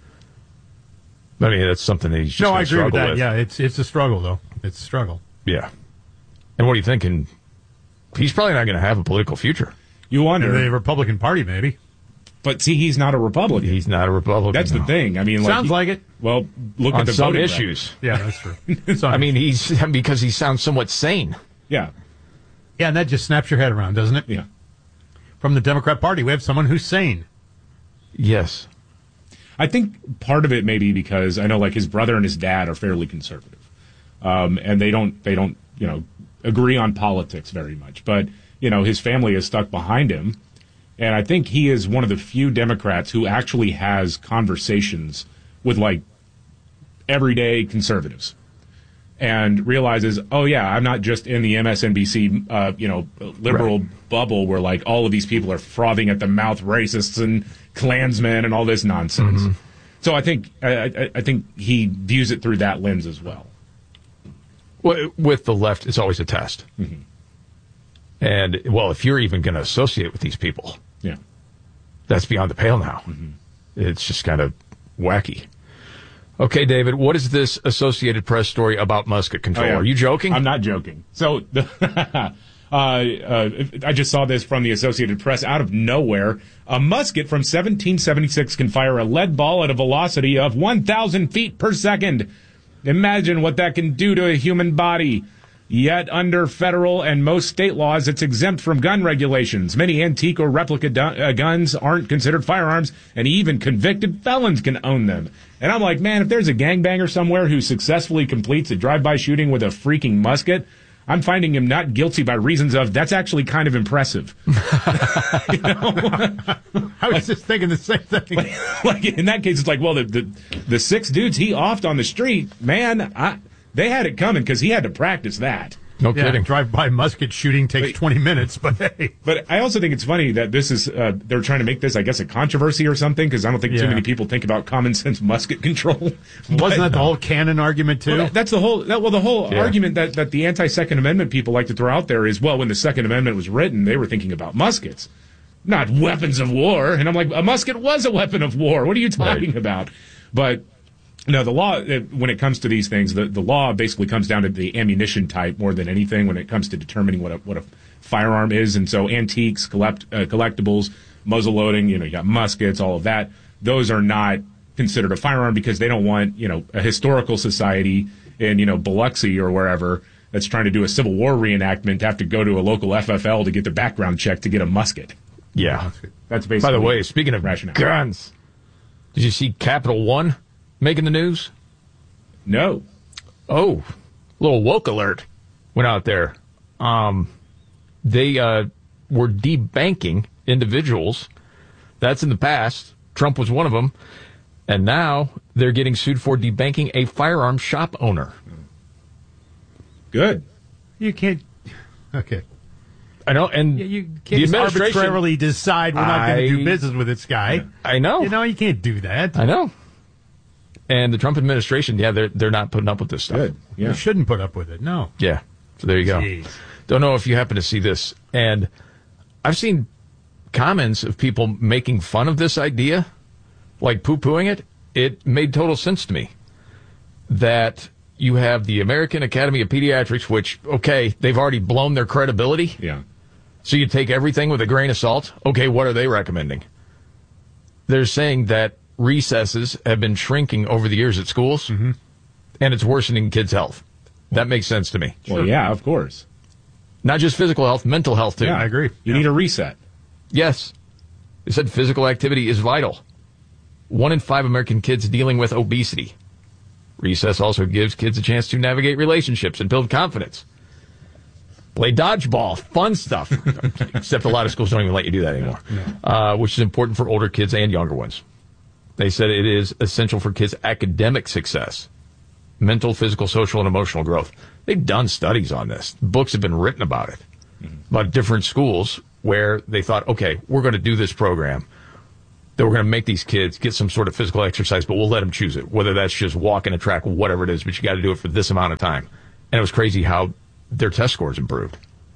Speaker 13: I mean, that's something that he's just
Speaker 16: I agree with that.
Speaker 13: with.
Speaker 16: Yeah, it's a struggle, though. It's a struggle.
Speaker 13: Yeah. And what are you thinking? He's probably not going to have a political future.
Speaker 9: You wonder.
Speaker 16: The Republican Party, maybe.
Speaker 9: But see, he's not a Republican.
Speaker 13: He's not a Republican.
Speaker 9: That's the thing. I mean,
Speaker 16: sounds like it.
Speaker 9: Well, look
Speaker 13: on
Speaker 9: at the
Speaker 13: some
Speaker 9: voting
Speaker 13: issues.
Speaker 9: record.
Speaker 16: Yeah, that's true.
Speaker 13: I mean, because he sounds somewhat sane.
Speaker 9: Yeah.
Speaker 16: Yeah, and that just snaps your head around, doesn't it?
Speaker 9: Yeah.
Speaker 16: From the Democrat Party, we have someone who's sane.
Speaker 13: Yes.
Speaker 9: I think part of it may be because I know, like, his brother and his dad are fairly conservative, and they don't agree on politics very much. But his family is stuck behind him, and I think he is one of the few Democrats who actually has conversations with like everyday conservatives, and realizes, oh yeah, I'm not just in the MSNBC liberal bubble where like all of these people are frothing at the mouth, racists and Klansmen and all this nonsense.
Speaker 13: Mm-hmm.
Speaker 9: So I think he views it through that lens as well.
Speaker 13: With the left, it's always a test.
Speaker 9: Mm-hmm.
Speaker 13: And, if you're even going to associate with these people,
Speaker 9: yeah,
Speaker 13: that's beyond the pale now.
Speaker 9: Mm-hmm.
Speaker 13: It's just kind of wacky. Okay, David, what is this Associated Press story about musket control?
Speaker 9: Oh, yeah.
Speaker 13: Are you joking?
Speaker 9: I'm not joking. So I just saw this from the Associated Press out of nowhere. A musket from 1776 can fire a lead ball at a velocity of 1,000 feet per second. Imagine what that can do to a human body. Yet under federal and most state laws, it's exempt from gun regulations. Many antique or replica guns aren't considered firearms, and even convicted felons can own them. And I'm like, man, if there's a gangbanger somewhere who successfully completes a drive-by shooting with a freaking musket, I'm finding him not guilty by reasons of that's actually kind of impressive.
Speaker 16: I was just thinking the same thing.
Speaker 9: Like in that case, it's like, well, the 6 dudes he offed on the street, man, they had it coming because he had to practice that.
Speaker 13: No kidding.
Speaker 16: Drive-by musket shooting takes 20 minutes, but hey.
Speaker 9: But I also think it's funny that this is, they're trying to make this, I guess, a controversy or something, because I don't think too many people think about common sense musket control.
Speaker 16: Wasn't that the whole Cannon argument, too?
Speaker 9: Well, that's the whole, argument that the anti-Second Amendment people like to throw out there is, well, when the Second Amendment was written, they were thinking about muskets, not weapons of war. And I'm like, a musket was a weapon of war. What are you talking about? But no, the law, when it comes to these things, the law basically comes down to the ammunition type more than anything when it comes to determining what a firearm is. And so antiques, collectibles, muzzle loading, you got muskets, all of that. Those are not considered a firearm because they don't want, a historical society in, Biloxi or wherever that's trying to do a Civil War reenactment to have to go to a local FFL to get their background check to get a musket.
Speaker 13: Yeah.
Speaker 9: That's basically.
Speaker 13: By the way, speaking of
Speaker 9: rationale.
Speaker 13: Guns, did you see Capital One making the news?
Speaker 9: No.
Speaker 13: Oh, little woke alert went out there. They were debanking individuals. That's in the past. Trump was one of them. And now they're getting sued for debanking a firearm shop owner.
Speaker 9: Good.
Speaker 16: You can't. Okay.
Speaker 13: I know, and
Speaker 16: you can't just arbitrarily decide we're not going to do business with this guy.
Speaker 13: I know.
Speaker 16: You can't do that.
Speaker 13: I know. And the Trump administration, they're not putting up with this stuff.
Speaker 9: Good. Yeah.
Speaker 16: You shouldn't put up with it. No.
Speaker 13: Yeah. So there you go.
Speaker 16: Jeez.
Speaker 13: Don't know if you happen to see this. And I've seen comments of people making fun of this idea, like poo-pooing it. It made total sense to me that you have the American Academy of Pediatrics, which, okay, they've already blown their credibility.
Speaker 9: Yeah.
Speaker 13: So you take everything with a grain of salt? Okay, what are they recommending? They're saying that recesses have been shrinking over the years at schools, and it's worsening kids' health. That makes sense to me.
Speaker 9: Well, yeah, of course.
Speaker 13: Not just physical health, mental health, too.
Speaker 9: Yeah, I agree. You need a reset.
Speaker 13: Yes. They said physical activity is vital. 1 in 5 American kids dealing with obesity. Recess also gives kids a chance to navigate relationships and build confidence. Play dodgeball, fun stuff. Except a lot of schools don't even let you do that anymore, which is important for older kids and younger ones. They said it is essential for kids' academic success, mental, physical, social, and emotional growth. They've done studies on this. Books have been written about it, about different schools where they thought, okay, we're going to do this program, that we're going to make these kids get some sort of physical exercise, but we'll let them choose it, whether that's just walking a track, whatever it is, but you got to do it for this amount of time. And it was crazy how their test scores improved.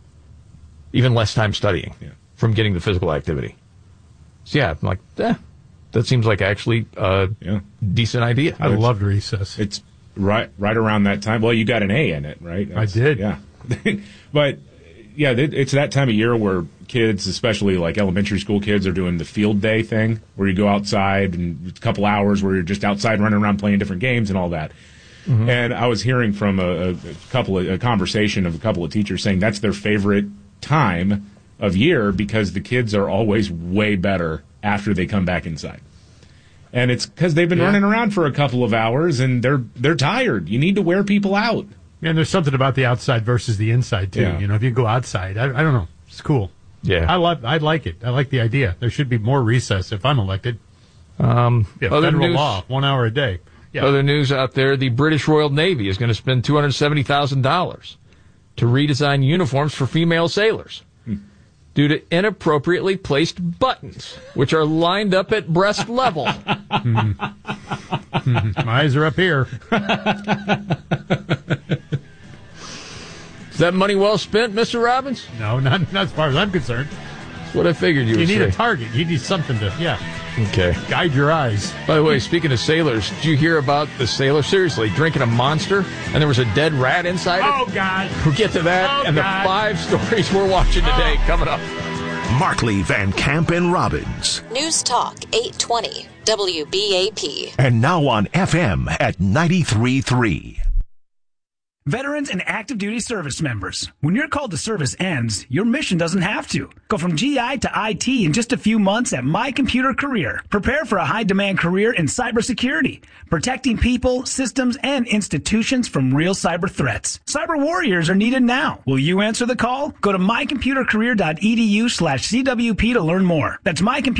Speaker 13: Even less time studying from getting the physical activity. So, yeah, I'm like, that seems like actually a decent idea.
Speaker 16: I loved recess.
Speaker 9: It's right around that time. Well, you got an A in it, right?
Speaker 16: I did.
Speaker 9: Yeah. But, yeah, it's that time of year where kids, especially like elementary school kids, are doing the field day thing where you go outside and a couple hours where you're just outside running around playing different games and all that. And I was hearing from a conversation of a couple of teachers saying that's their favorite time of year because the kids are always way better after they come back inside. And it's because they've been running around for a couple of hours and they're tired. You need to wear people out.
Speaker 16: Yeah, and there's something about the outside versus the inside too.
Speaker 9: Yeah.
Speaker 16: You know, if you go outside, I don't know, it's cool.
Speaker 13: Yeah,
Speaker 16: I like it. I like the idea. There should be more recess if I'm elected.
Speaker 13: Other
Speaker 16: federal
Speaker 13: news,
Speaker 16: law, 1 hour a day. Yeah.
Speaker 13: Other news out there: the British Royal Navy is going to spend $270,000 to redesign uniforms for female sailors due to inappropriately placed buttons, which are lined up at breast level.
Speaker 16: My eyes are up here.
Speaker 13: Is that money well spent, Mr. Robbins?
Speaker 16: No, not as far as I'm concerned.
Speaker 13: That's what I figured you would say.
Speaker 16: You need a target. You need something to,
Speaker 13: Okay.
Speaker 16: guide your eyes.
Speaker 13: By the way, speaking of sailors, did you hear about the sailor, seriously, drinking a Monster, and there was a dead rat inside it?
Speaker 16: Oh, God.
Speaker 13: We'll get to that and
Speaker 16: God.
Speaker 13: the 5 stories we're watching today coming up.
Speaker 12: Markley, Van Camp, and Robbins.
Speaker 27: News Talk 820 WBAP.
Speaker 12: And now on FM at 93.3.
Speaker 6: Veterans and active duty service members, when your call to service ends, your mission doesn't have to. Go from GI to IT in just a few months at My Computer Career. Prepare for a high-demand career in cybersecurity, protecting people, systems, and institutions from real cyber threats. Cyber warriors are needed now. Will you answer the call? Go to mycomputercareer.edu/CWP to learn more. That's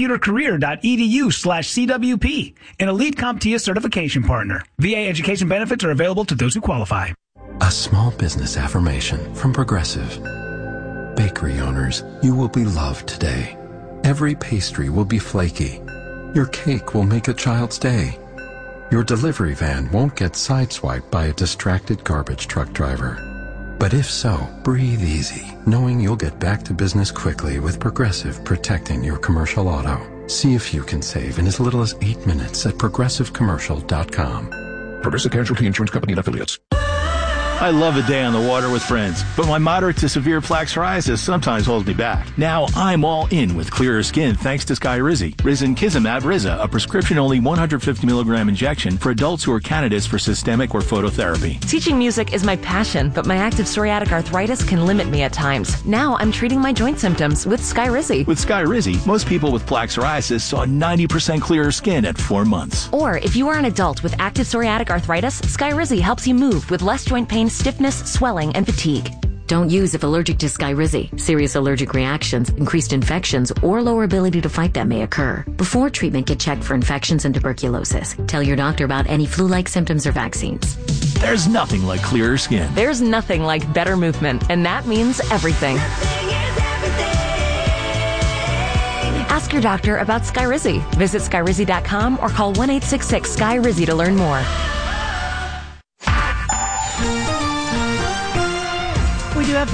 Speaker 6: mycomputercareer.edu/CWP, an elite CompTIA certification partner. VA education benefits are available to those who qualify.
Speaker 7: A small business affirmation from Progressive. Bakery owners, you will be loved today. Every pastry will be flaky. Your cake will make a child's day. Your delivery van won't get sideswiped by a distracted garbage truck driver. But if so, breathe easy, knowing you'll get back to business quickly with Progressive protecting your commercial auto. See if you can save in as little as 8 minutes at progressivecommercial.com.
Speaker 15: Progressive Casualty Insurance Company and Affiliates.
Speaker 17: I love a day on the water with friends, but my moderate to severe plaque psoriasis sometimes holds me back. Now I'm all in with clearer skin thanks to Skyrizi. Risankizumab Riza, a prescription-only 150 milligram injection for adults who are candidates for systemic or phototherapy.
Speaker 18: Teaching music is my passion, but my active psoriatic arthritis can limit me at times. Now I'm treating my joint symptoms with Skyrizi.
Speaker 17: With Skyrizi, most people with plaque psoriasis saw 90% clearer skin at 4 months.
Speaker 18: Or if you are an adult with active psoriatic arthritis, Skyrizi helps you move with less joint pain, stiffness, swelling, and fatigue.
Speaker 22: Don't use if allergic to Skyrizi. Serious allergic reactions, increased infections, or lower ability to fight them may occur. Before treatment, get checked for infections and tuberculosis. Tell your doctor about any flu-like symptoms or vaccines.
Speaker 17: There's nothing like clearer skin.
Speaker 18: There's nothing like better movement, and that means everything. Ask your doctor about Skyrizi. Visit Skyrizi.com or call 1-866-SKY-RIZI to learn more.
Speaker 1: We do have this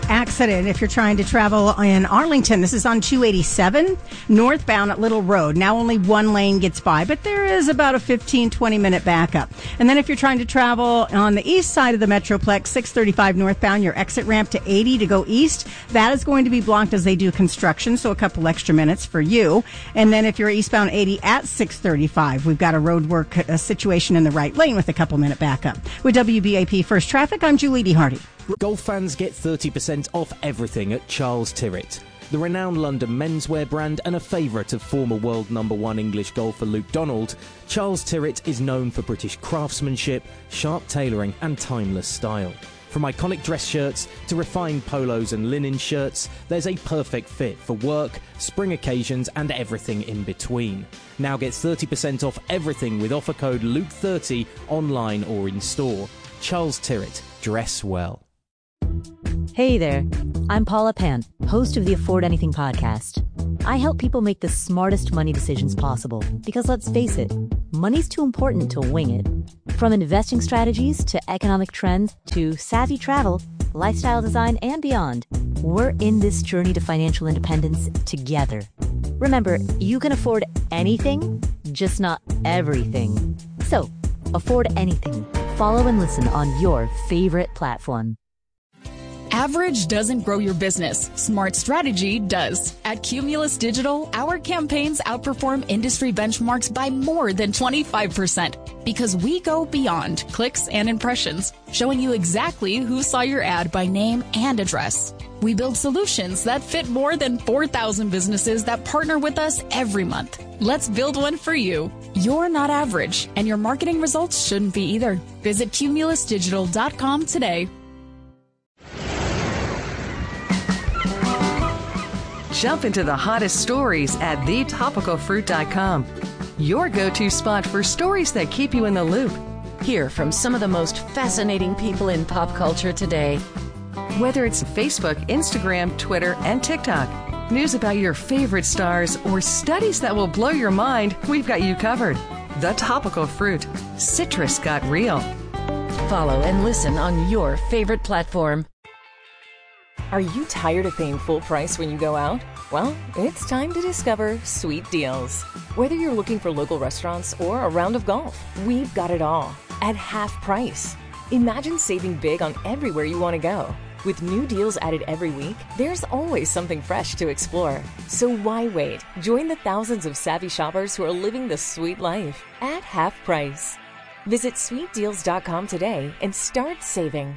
Speaker 1: accident if you're trying to travel in Arlington. This is on 287 northbound at Little Road. Now only one lane gets by, but there is about a 15-20 minute backup. And then if you're trying to travel on the east side of the Metroplex, 635 northbound, your exit ramp to 80 to go east, that is going to be blocked as they do construction, so a couple extra minutes for you. And then if you're eastbound 80 at 635, we've got a road work situation in the right lane with a couple minute backup. With WBAP First Traffic, I'm Julie D. Hardy.
Speaker 3: Golf fans get 30% off everything at Charles Tyrwhitt. The renowned London menswear brand and a favourite of former world #1 English golfer Luke Donald, Charles Tyrwhitt is known for British craftsmanship, sharp tailoring and timeless style. From iconic dress shirts to refined polos and linen shirts, there's a perfect fit for work, spring occasions and everything in between. Now get 30% off everything with offer code LUKE30 online or in store. Charles Tyrwhitt. Dress well.
Speaker 10: Hey there, I'm Paula Pant, host of the Afford Anything podcast. I help people make the smartest money decisions possible because, let's face it, money's too important to wing it. From investing strategies to economic trends to savvy travel, lifestyle design, and beyond, we're in this journey to financial independence together. Remember, you can afford anything, just not everything. So, afford anything. Follow and listen on your favorite platform.
Speaker 11: Average doesn't grow your business. Smart strategy does. At Cumulus Digital, our campaigns outperform industry benchmarks by more than 25% because we go beyond clicks and impressions, showing you exactly who saw your ad by name and address. We build solutions that fit more than 4,000 businesses that partner with us every month. Let's build one for you. You're not average, and your marketing results shouldn't be either. Visit cumulusdigital.com today.
Speaker 23: Jump into the hottest stories at thetopicalfruit.com. Your go-to spot for stories that keep you in the loop.
Speaker 27: Hear from some of the most fascinating people in pop culture today.
Speaker 23: Whether it's Facebook, Instagram, Twitter, and TikTok, news about your favorite stars, or studies that will blow your mind, we've got you covered. The Topical Fruit. Citrus got real.
Speaker 27: Follow and listen on your favorite platform.
Speaker 24: Are you tired of paying full price when you go out? Well, it's time to discover Sweet Deals. Whether you're looking for local restaurants or a round of golf, we've got it all at half price. Imagine saving big on everywhere you want to go. With new deals added every week, there's always something fresh to explore. So why wait? Join the thousands of savvy shoppers who are living the sweet life at half price. Visit sweetdeals.com today and start saving.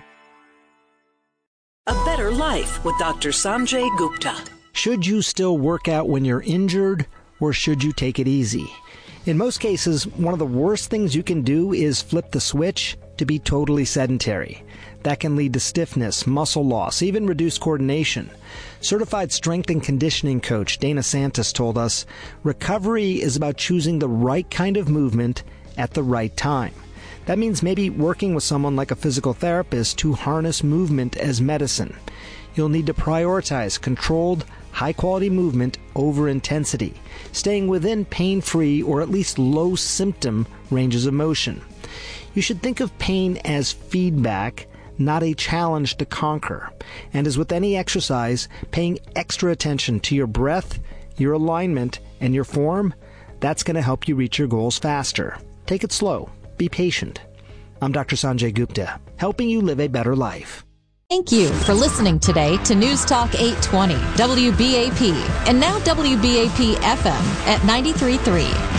Speaker 25: A Better Life with Dr. Sanjay Gupta.
Speaker 26: Should you still work out when you're injured, or should you take it easy? In most cases, one of the worst things you can do is flip the switch to be totally sedentary. That can lead to stiffness, muscle loss, even reduced coordination. Certified strength and conditioning coach Dana Santos told us, recovery is about choosing the right kind of movement at the right time. That means maybe working with someone like a physical therapist to harness movement as medicine. You'll need to prioritize controlled, high-quality movement over intensity, staying within pain-free or at least low-symptom ranges of motion. You should think of pain as feedback, not a challenge to conquer. And as with any exercise, paying extra attention to your breath, your alignment, and your form, that's going to help you reach your goals faster. Take it slow. Be patient. I'm Dr. Sanjay Gupta, helping you live a better life.
Speaker 27: Thank you for listening today to News Talk 820 WBAP and now WBAP FM at 93.3.